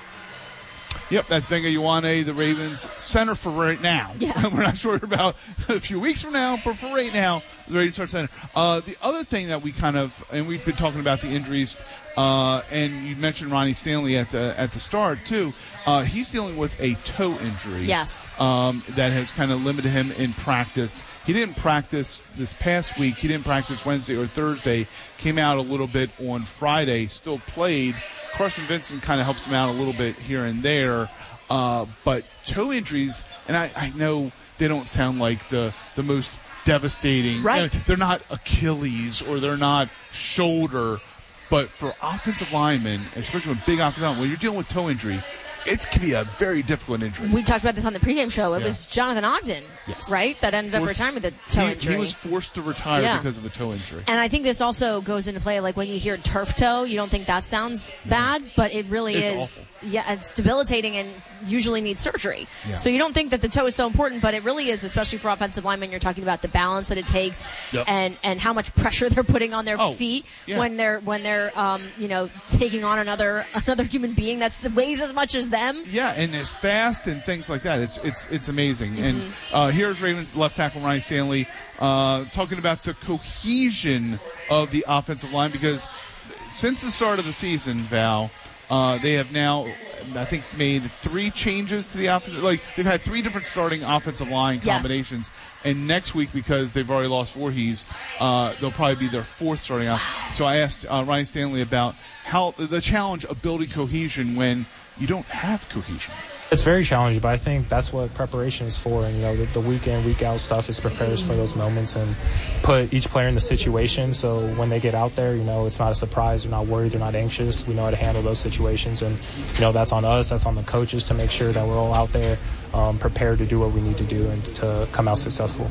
Yep, that's Venga Ioane, the Ravens center for right now. Yeah. We're not sure about a few weeks from now, but for right now, the Ravens start center. Uh, the other thing that we kind of, and we've been talking about the injuries, uh, and you mentioned Ronnie Stanley at the at the start too. Uh, he's dealing with a toe injury. Yes. Um, that has kind of limited him in practice. He didn't practice this past week. He didn't practice Wednesday or Thursday. Came out a little bit on Friday. Still played. Carson Vincent kind of helps him out a little bit here and there. Uh, but toe injuries, and I, I know they don't sound like the, the most devastating. Right. They're not Achilles or they're not shoulder. But for offensive linemen, especially with big offensive linemen, when you're dealing with toe injury, it can be a very difficult injury. We talked about this on the pregame show. It Yeah. was Jonathan Ogden, Yes. right, that ended up Forced- retiring with a toe he, injury. He was forced to retire Yeah. because of a toe injury. And I think this also goes into play, like when you hear turf toe, you don't think that sounds bad, but it really It's is. awful. Yeah, it's debilitating and usually needs surgery. Yeah. So you don't think that the toe is so important, but it really is, especially for offensive linemen. You're talking about the balance that it takes Yep. and, and how much pressure they're putting on their Oh, feet yeah. when they're when they're um, you know taking on another another human being that's that weighs as much as them. Yeah, and it's fast and things like that. It's it's it's amazing. Mm-hmm. And uh, here's Ravens left tackle Ryan Stanley uh, talking about the cohesion of the offensive line, because since the start of the season, Val, uh, they have now, I think, made three changes to the offensive. Like they've had three different starting offensive line Yes. combinations. And next week, because they've already lost Voorhees, uh, they'll probably be their fourth starting off. So I asked uh, Ryan Stanley about how the challenge of building cohesion when you don't have cohesion. It's very challenging, but I think that's what preparation is for. And, you know, the, the week in, week out stuff is prepares for those moments and put each player in the situation. So when they get out there, you know, it's not a surprise. They're not worried. They're not anxious. We know how to handle those situations. And, you know, that's on us. That's on the coaches to make sure that we're all out there um, prepared to do what we need to do and to come out successful.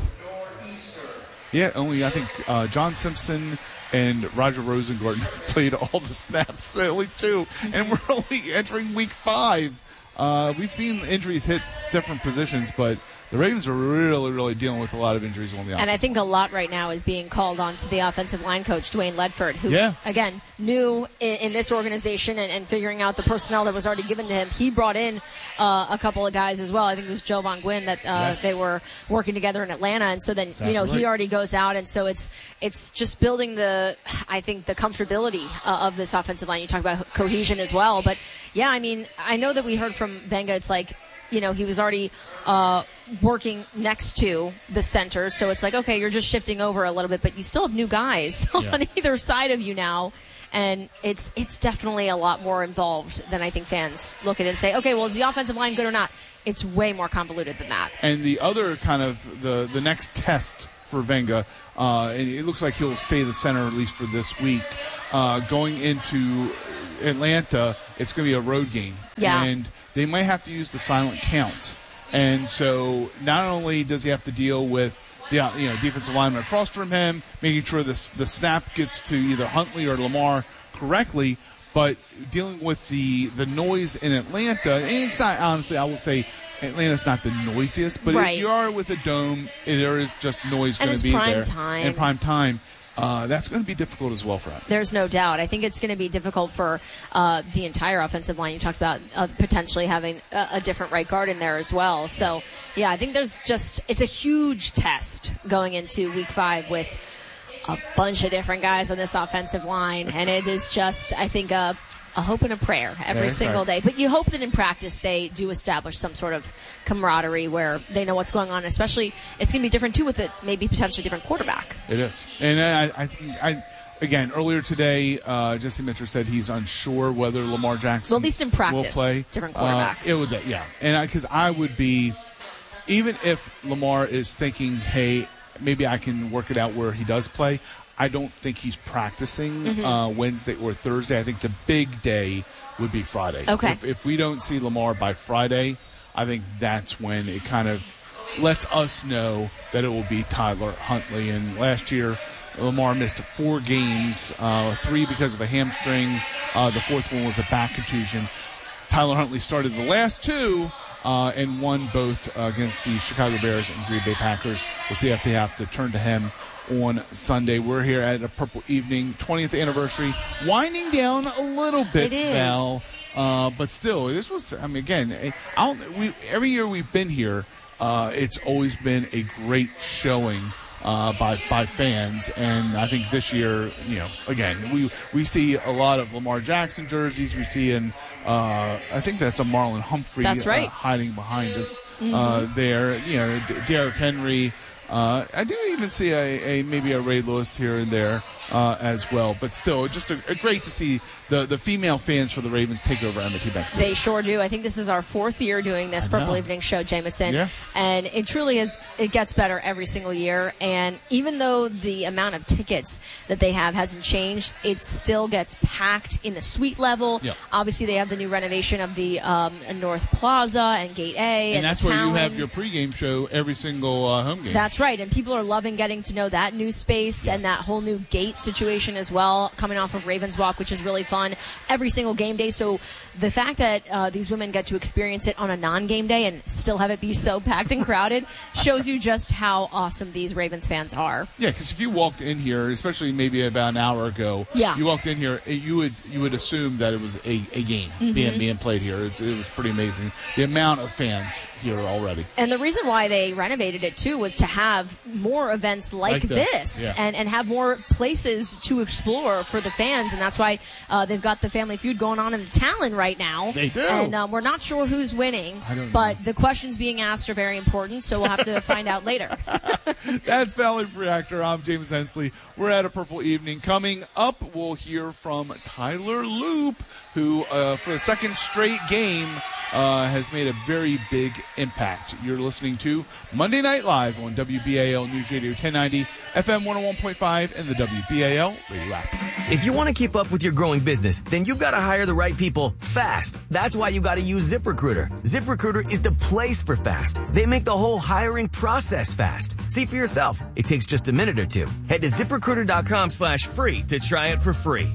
Yeah, only I think uh, John Simpson and Roger Rosengarten played all the snaps, only two. And we're only entering week five. Uh, we've seen injuries hit different positions, but the Ravens are really, really dealing with a lot of injuries on the offense. And I think a lot right now is being called onto the offensive line coach, Dwayne Ledford, who, yeah. again, new in, in this organization and, and figuring out the personnel that was already given to him. He brought in uh, a couple of guys as well. I think it was Joe Von Gwynn that uh, yes. they were working together in Atlanta. And so then, That's you know, right. he already goes out. And so it's it's just building the, I think, the comfortability uh, of this offensive line. You talk about cohesion as well. But, yeah, I mean, I know that we heard from Venga, it's like, you know, he was already uh, working next to the center. So it's like, okay, you're just shifting over a little bit, but you still have new guys Yeah. on either side of you now. And it's it's definitely a lot more involved than I think fans look at it and say, okay, well, is the offensive line good or not? It's way more convoluted than that. And the other kind of the, the next test for Venga, uh, and it looks like he'll stay the center at least for this week. Uh, going into Atlanta, it's going to be a road game. Yeah. And they might have to use the silent count. And so not only does he have to deal with the you know defensive lineman across from him, making sure the the snap gets to either Huntley or Lamar correctly, but dealing with the, the noise in Atlanta. And it's not, honestly, I will say Atlanta's not the noisiest, but Right. if you are with a dome, there is just noise And going it's to be prime there. time. And prime time. Uh, that's going to be difficult as well for him. There's no doubt. I think it's going to be difficult for uh, the entire offensive line. You talked about uh, potentially having a, a different right guard in there as well. So, yeah, I think there's just – it's a huge test going into week five with a bunch of different guys on this offensive line. And it is just, I think, a, a hope and a prayer every Yeah, single right. day. But you hope that in practice they do establish some sort of camaraderie where they know what's going on. Especially it's going to be different, too, with it maybe potentially different quarterback. It is. And I, I think I again earlier today, uh, Jesse Mitchell said he's unsure whether Lamar Jackson Well, at least in practice, will play. different quarterback. Uh, it would, yeah. And because I, I would be, even if Lamar is thinking, hey, maybe I can work it out where he does play. I don't think he's practicing Mhm. uh, Wednesday or Thursday. I think the big day would be Friday. Okay. If, if we don't see Lamar by Friday, I think that's when it kind of lets us know that it will be Tyler Huntley. And last year, Lamar missed four games, uh, three because of a hamstring. Uh, the fourth one was a back contusion. Tyler Huntley started the last two uh, and won both uh, against the Chicago Bears and Green Bay Packers. We'll see if they have to turn to him on Sunday. We're here at a Purple Evening, twentieth anniversary, winding down a little bit, It is. Val. Uh, but still, this was, I mean, again, I don't, we, every year we've been here, uh, it's always been a great showing uh, by by fans. And I think this year, you know, again, we, we see a lot of Lamar Jackson jerseys. We see in, uh, I think that's a Marlon Humphrey That's right. uh, hiding behind us Mhm. uh, there. You know, D- Derrick Henry. Uh, I do even see a, a maybe a Ray Lewis here and there uh, as well, but still, just a, a great to see the, the female fans for the Ravens take over M and T Bank Stadium. They sure do. I think this is our fourth year doing this I Purple know. Evening Show, Jameson. Yeah. And it truly is, it gets better every single year. And even though the amount of tickets that they have hasn't changed, it still gets packed in the suite level. Yeah. Obviously, they have the new renovation of the um, North Plaza and Gate A. And, and that's the where you Talon. have your pregame show every single uh, home game. That's right, and people are loving getting to know that new space and that whole new gate situation as well, coming off of Ravens Walk, which is really fun every single game day. So the fact that uh, these women get to experience it on a non-game day and still have it be so packed and crowded shows you just how awesome these Ravens fans are. Yeah, because if you walked in here, especially maybe about an hour ago, Yeah. you walked in here, you would you would assume that it was a, a game Mhm. being being played here. It's, it was pretty amazing, the amount of fans here already. And the reason why they renovated it too was to have more events like, Like this, this, yeah. and, and have more places to explore for the fans. And that's why uh, they've got the Family Feud going on in the Talon right now. They do. And um, we're not sure who's winning, I don't but the questions being asked are very important, so we'll have to find out later. That's Valley Reactor. I'm James Hensley. We're at a Purple Evening. Coming up, we'll hear from Tyler Loop, who, uh, for a second straight game, uh, has made a very big impact. You're listening to Monday Night Live on W B A L News Radio ten ninety, F M one oh one point five, and the W B A L Radio app. If you want to keep up with your growing business, then you've got to hire the right people fast. That's why you got to use ZipRecruiter. ZipRecruiter is the place for fast. They make the whole hiring process fast. See for yourself. It takes just a minute or two. Head to ZipRecruiter.com slash free to try it for free.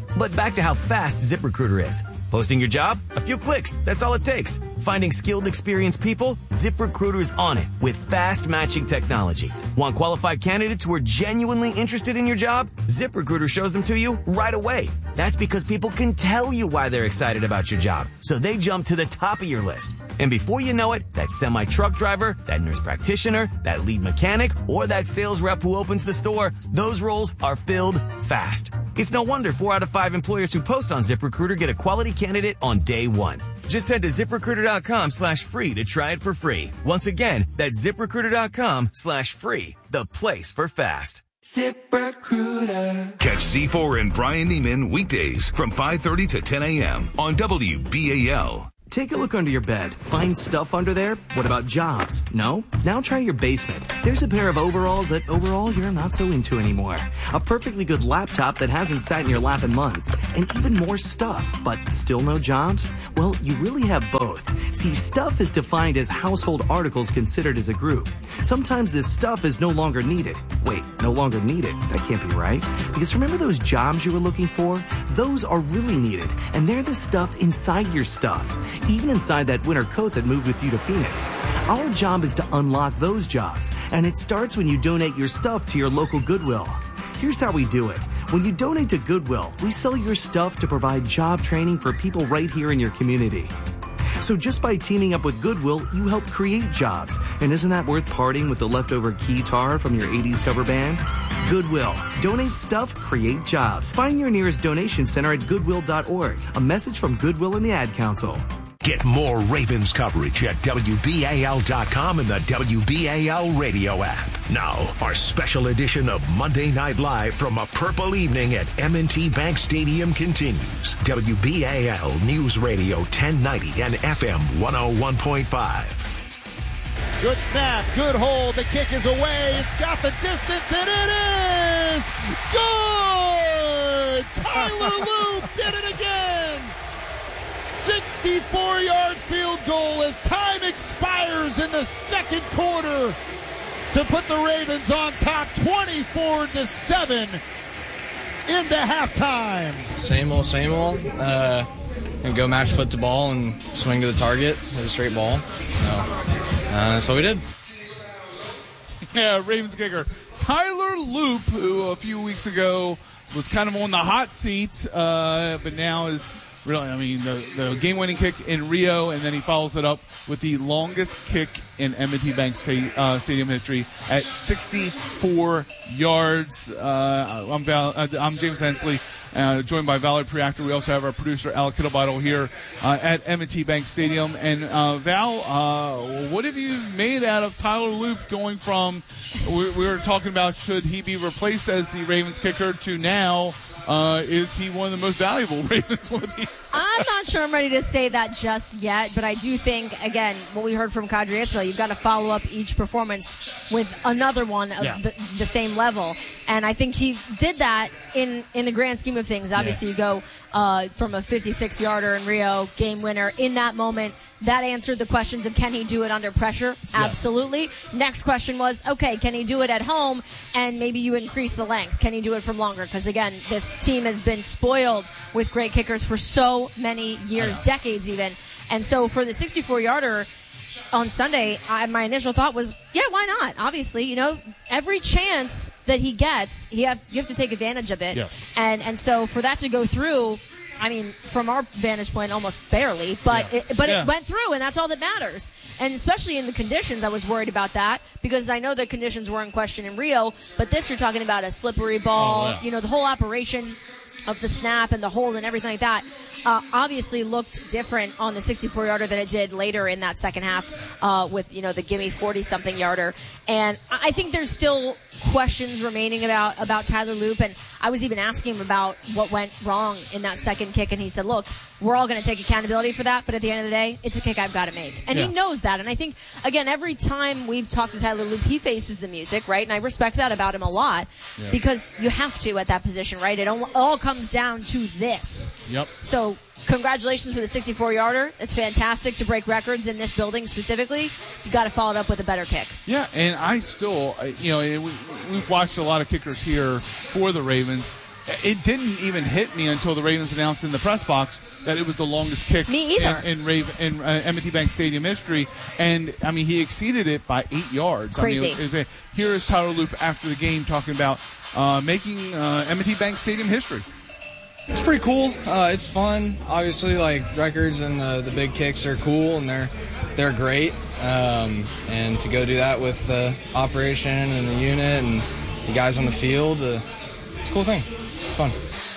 But back to how fast ZipRecruiter is. Posting your job? A few clicks. That's all it takes. Finding skilled, experienced people? ZipRecruiter's on it with fast matching technology. Want qualified candidates who are genuinely interested in your job? ZipRecruiter shows them to you right away. That's because people can tell you why they're excited about your job, so they jump to the top of your list. And before you know it, that semi-truck driver, that nurse practitioner, that lead mechanic, or that sales rep who opens the store, those roles are filled fast. It's no wonder four out of five employers who post on ZipRecruiter get a quality candidate on day one. Just head to ZipRecruiter.com slash free to try it for free. Once again, that's ZipRecruiter.com slash free, the place for fast. ZipRecruiter. Catch Z four and Brian Neiman weekdays from five thirty to ten a.m. on W B A L. Take a look under your bed. Find stuff under there? What about jobs? No? Now try your basement. There's a pair of overalls that overall you're not so into anymore. A perfectly good laptop that hasn't sat in your lap in months. And even more stuff, but still no jobs? Well, you really have both. See, stuff is defined as household articles considered as a group. Sometimes this stuff is no longer needed. Wait, no longer needed? That can't be right. Because remember those jobs you were looking for? Those are really needed. And they're the stuff inside your stuff. Even inside that winter coat that moved with you to Phoenix. Our job is to unlock those jobs, and it starts when you donate your stuff to your local Goodwill. Here's how we do it. When you donate to Goodwill, we sell your stuff to provide job training for people right here in your community. So just by teaming up with Goodwill, you help create jobs. And isn't that worth parting with the leftover keytar from your eighties cover band? Goodwill. Donate stuff, create jobs. Find your nearest donation center at goodwill dot org. A message from Goodwill and the Ad Council. Get more Ravens coverage at W B A L dot com and the W B A L radio app. Now, our special edition of Monday Night Live from a purple evening at M and T Bank Stadium continues. W B A L News Radio ten ninety and F M one oh one point five. Good snap, good hold. The kick is away. It's got the distance, and it is good! Tyler Loop did it again! sixty-four-yard field goal as time expires in the second quarter to put the Ravens on top twenty-four to seven into halftime. Same old, same old. Uh, and go match foot to ball and swing to the target, hit a straight ball. So uh, that's what we did. Yeah, Ravens kicker Tyler Loop, who a few weeks ago was kind of on the hot seat, uh, but now is really, I mean, the, the game-winning kick in Rio, and then he follows it up with the longest kick in M and T Bank uh, Stadium history at sixty-four yards. Uh, I'm, Val, uh, I'm James Hensley, uh, joined by Valerie Priactor. We also have our producer, Al Kittlebottle, here uh, at M and T Bank Stadium. And uh, Val, uh, what have you made out of Tyler Loop going from, we, we were talking about should he be replaced as the Ravens kicker, to now, Uh, is he one of the most valuable Ravens? I'm not sure I'm ready to say that just yet, but I do think, again, what we heard from Kadri Ismail, you've got to follow up each performance with another one of Yeah. the, the same level. And I think he did that in, in the grand scheme of things. Obviously, Yeah. you go uh, from a fifty-six-yarder in Rio, game winner, in that moment. That answered the questions of can he do it under pressure? Absolutely. Next question was, okay, can he do it at home? And maybe you increase the length. Can he do it from longer? Because, again, this team has been spoiled with great kickers for so many years, decades even. And so for the sixty-four-yarder on Sunday, I, my initial thought was, yeah, why not? Obviously, you know, every chance that he gets, he have, you have to take advantage of it. Yes. And, and so for that to go through, I mean, from our vantage point, almost barely, but Yeah. it, but Yeah. it went through, and that's all that matters. And especially in the conditions, I was worried about that because I know the conditions were in question in Rio, but this you're talking about a slippery ball, Oh, yeah. you know, the whole operation of the snap and the hold and everything like that. Uh, obviously looked different on the sixty-four-yarder than it did later in that second half uh, with, you know, the gimme forty-something-yarder. And I I think there's still questions remaining about, about Tyler Loop. And I was even asking him about what went wrong in that second kick. And he said, look, we're all going to take accountability for that. But at the end of the day, it's a kick I've got to make. And Yeah. he knows that. And I think, again, every time we've talked to Tyler Loop, he faces the music, right? And I respect that about him a lot Yeah. because you have to at that position, right? It all, all comes down to this. Yep. So congratulations for the sixty-four-yarder. It's fantastic to break records in this building specifically. You got to follow it up with a better kick. Yeah, and I still, I- you know, and we, we've watched a lot of kickers here for the Ravens, it didn't even hit me until the Ravens announced in the press box that it was the longest kick Me either. in in, Raven, in uh, M and T Bank Stadium history. And, I mean, he exceeded it by eight yards. Crazy. I mean, it, it, here is Tyler Loop after the game talking about uh, making uh, M and T Bank Stadium history. It's pretty cool. Uh, it's fun. Obviously, like records and the, the big kicks are cool and they're they're great. Um, and to go do that with the operation and the unit and the guys on the field, uh, it's a cool thing. It's fun.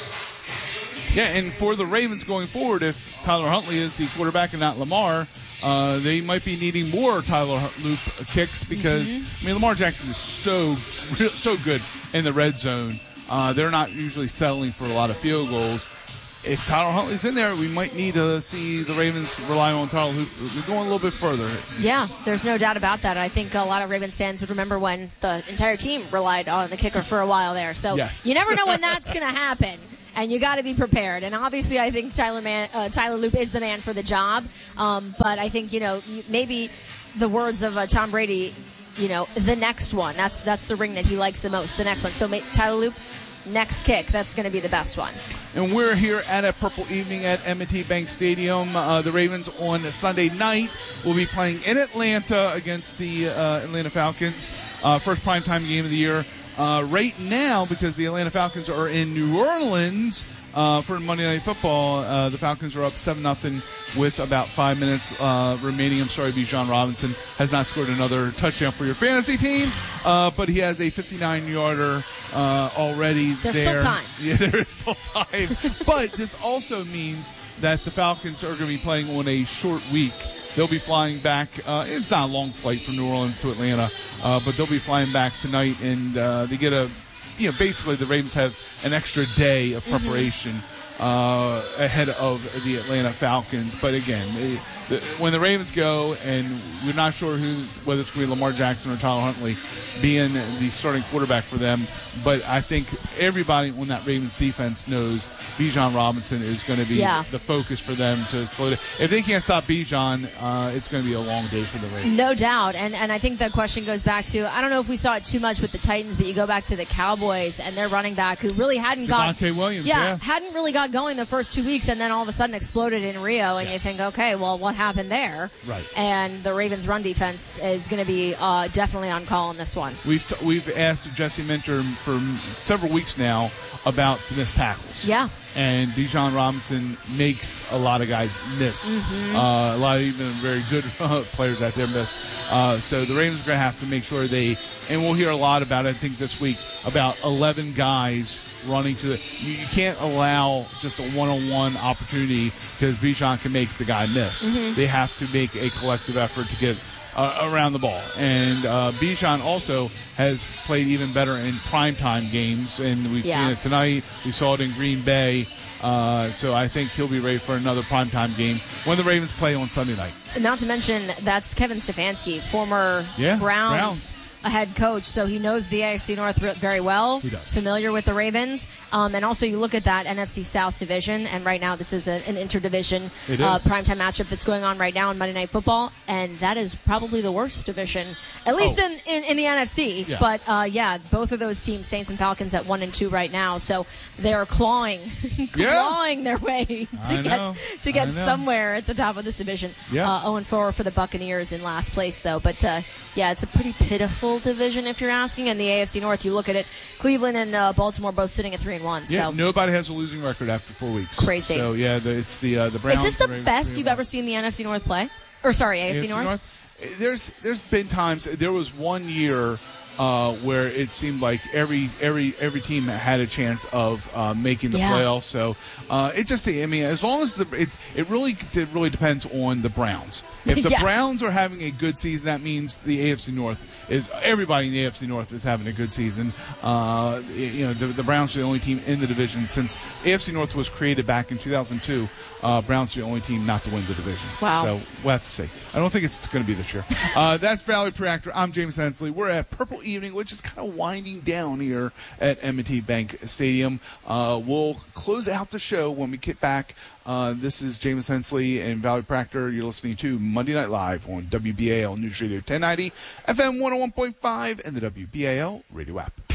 Yeah, and for the Ravens going forward, if Tyler Huntley is the quarterback and not Lamar, uh, they might be needing more Tyler Loop kicks because, mm-hmm. I mean, Lamar Jackson is so so good in the red zone. Uh, they're not usually settling for a lot of field goals. If Tyler Huntley's in there, we might need to see the Ravens rely on Tyler Loop going a little bit further. Yeah, there's no doubt about that. I think a lot of Ravens fans would remember when the entire team relied on the kicker for a while there. So yes. You never know when that's going to happen. And you got to be prepared. And obviously, I think Tyler man, uh, Tyler Loop is the man for the job. Um, but I think, you know, maybe the words of uh, Tom Brady, you know, the next one. That's that's the ring that he likes the most, the next one. So Tyler Loop, next kick, that's going to be the best one. And we're here at a Purple Evening at M and T Bank Stadium. Uh, the Ravens on Sunday night will be playing in Atlanta against the uh, Atlanta Falcons. Uh, first primetime game of the year. Uh, right now, because the Atlanta Falcons are in New Orleans uh, for Monday Night Football, uh, the Falcons are up seven nothing with about five minutes uh, remaining. I'm sorry, Bijan Robinson has not scored another touchdown for your fantasy team, uh, but he has a fifty-nine yarder uh, already. There's there. still time. Yeah, there is still time. But this also means that the Falcons are going to be playing on a short week. They'll be flying back. Uh, it's not a long flight from New Orleans to Atlanta, uh, but they'll be flying back tonight, and uh, they get a, you know, basically the Ravens have an extra day of preparation mm-hmm. uh, ahead of the Atlanta Falcons. But again, they, the, when the Ravens go, and we're not sure who, whether it's going to be Lamar Jackson or Tyler Huntley being the starting quarterback for them, but I think everybody on that Ravens defense knows Bijan Robinson is going to be yeah. the focus for them to slow down. If they can't stop Bijan, uh, it's going to be a long day for the Ravens. No doubt. And and I think the question goes back to, I don't know if we saw it too much with the Titans, but you go back to the Cowboys and their running back who really hadn't got Devontae Williams, yeah, yeah. hadn't really got going the first two weeks and then all of a sudden exploded in Rio, and yes. you think, okay, well, what happened there? Right. And the Ravens run defense is going to be uh, definitely on call in this one. We've t- we've asked Jesse Minter for several weeks now about the missed tackles. Yeah. And Bijan Robinson makes a lot of guys miss. Mm-hmm. Uh, a lot of even very good uh, players out there miss. Uh, so the Ravens are going to have to make sure they, and we'll hear a lot about it, I think, this week, about eleven guys running to the, you, you can't allow just a one-on-one opportunity because Bijan can make the guy miss. Mm-hmm. They have to make a collective effort to get Uh, around the ball. And uh, Bijan also has played even better in primetime games, and we've yeah. seen it tonight. We saw it in Green Bay. Uh, so I think he'll be ready for another primetime game when the Ravens play on Sunday night. Not to mention, that's Kevin Stefanski, former yeah, Browns. Browns. A head coach, so he knows the A F C North very well. He does. Familiar with the Ravens. Um, and also, you look at that N F C South division, and right now this is a, an interdivision uh, primetime matchup that's going on right now on Monday Night Football, and that is probably the worst division, at least oh. in, in, in the N F C. Yeah. But, uh, yeah, both of those teams, Saints and Falcons, at one and two right now, so they are clawing, clawing yeah. their way to I get know. to get I know. somewhere at the top of this division. Yeah. Uh, oh and four for the Buccaneers in last place, though. But, uh, yeah, it's a pretty pitiful division if you're asking. And the A F C North, you look at it, Cleveland and uh, Baltimore both sitting at three and one. Yeah, so nobody has a losing record after four weeks. Crazy. So yeah, the, it's the uh, the Browns. Is this the Ravens, best you've ever seen the N F C North play? Or sorry, A F C, A F C North? North? There's there's been times. There was one year uh, where it seemed like every every every team had a chance of uh, making the Yeah. playoffs. So uh, it just I mean, as long as the it it really it really depends on the Browns. If the Yes. Browns are having a good season, that means the A F C North is everybody in the A F C North is having a good season. Uh, you know, the, the Browns are the only team in the division since A F C North was created back in two thousand two. Uh, Browns are the only team not to win the division. Wow. So we'll have to see. I don't think it's going to be this year. Uh, that's Valerie Preactor. I'm James Hensley. We're at Purple Evening, which is kind of winding down here at M and T Bank Stadium. Uh, we'll close out the show when we get back. Uh, this is James Hensley and Valerie Preactor. You're listening to Monday Night Live on W B A L News Radio ten ninety, F M one oh one point five, and the W B A L radio app.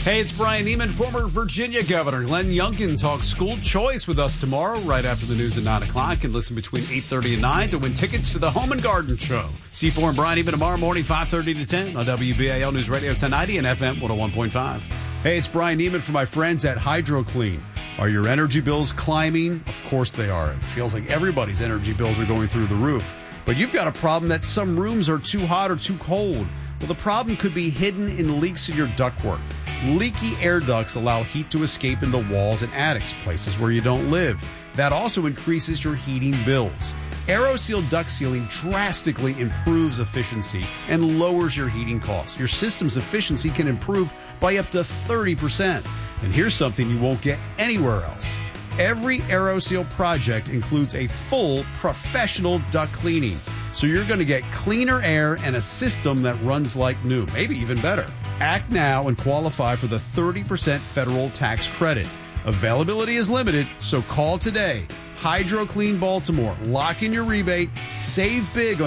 Hey, it's Brian Neiman. Former Virginia Governor Glenn Youngkin talks school choice with us tomorrow right after the news at nine o'clock, and listen between eight thirty and nine to win tickets to the Home and Garden Show. C four and Brian Neiman tomorrow morning, five thirty to ten on W B A L News Radio ten ninety and F M one oh one point five. Hey, it's Brian Neiman for my friends at HydroClean. Are your energy bills climbing? Of course they are. It feels like everybody's energy bills are going through the roof. But you've got a problem that some rooms are too hot or too cold. Well, the problem could be hidden in leaks in your ductwork. Leaky air ducts allow heat to escape into walls and attics, places where you don't live. That also increases your heating bills. AeroSeal duct sealing drastically improves efficiency and lowers your heating costs. Your system's efficiency can improve by up to thirty percent. And here's something you won't get anywhere else. Every AeroSeal project includes a full professional duct cleaning. So you're going to get cleaner air and a system that runs like new, maybe even better. Act now and qualify for the thirty percent federal tax credit. Availability is limited, so call today. HydroClean Baltimore. Lock in your rebate. Save big on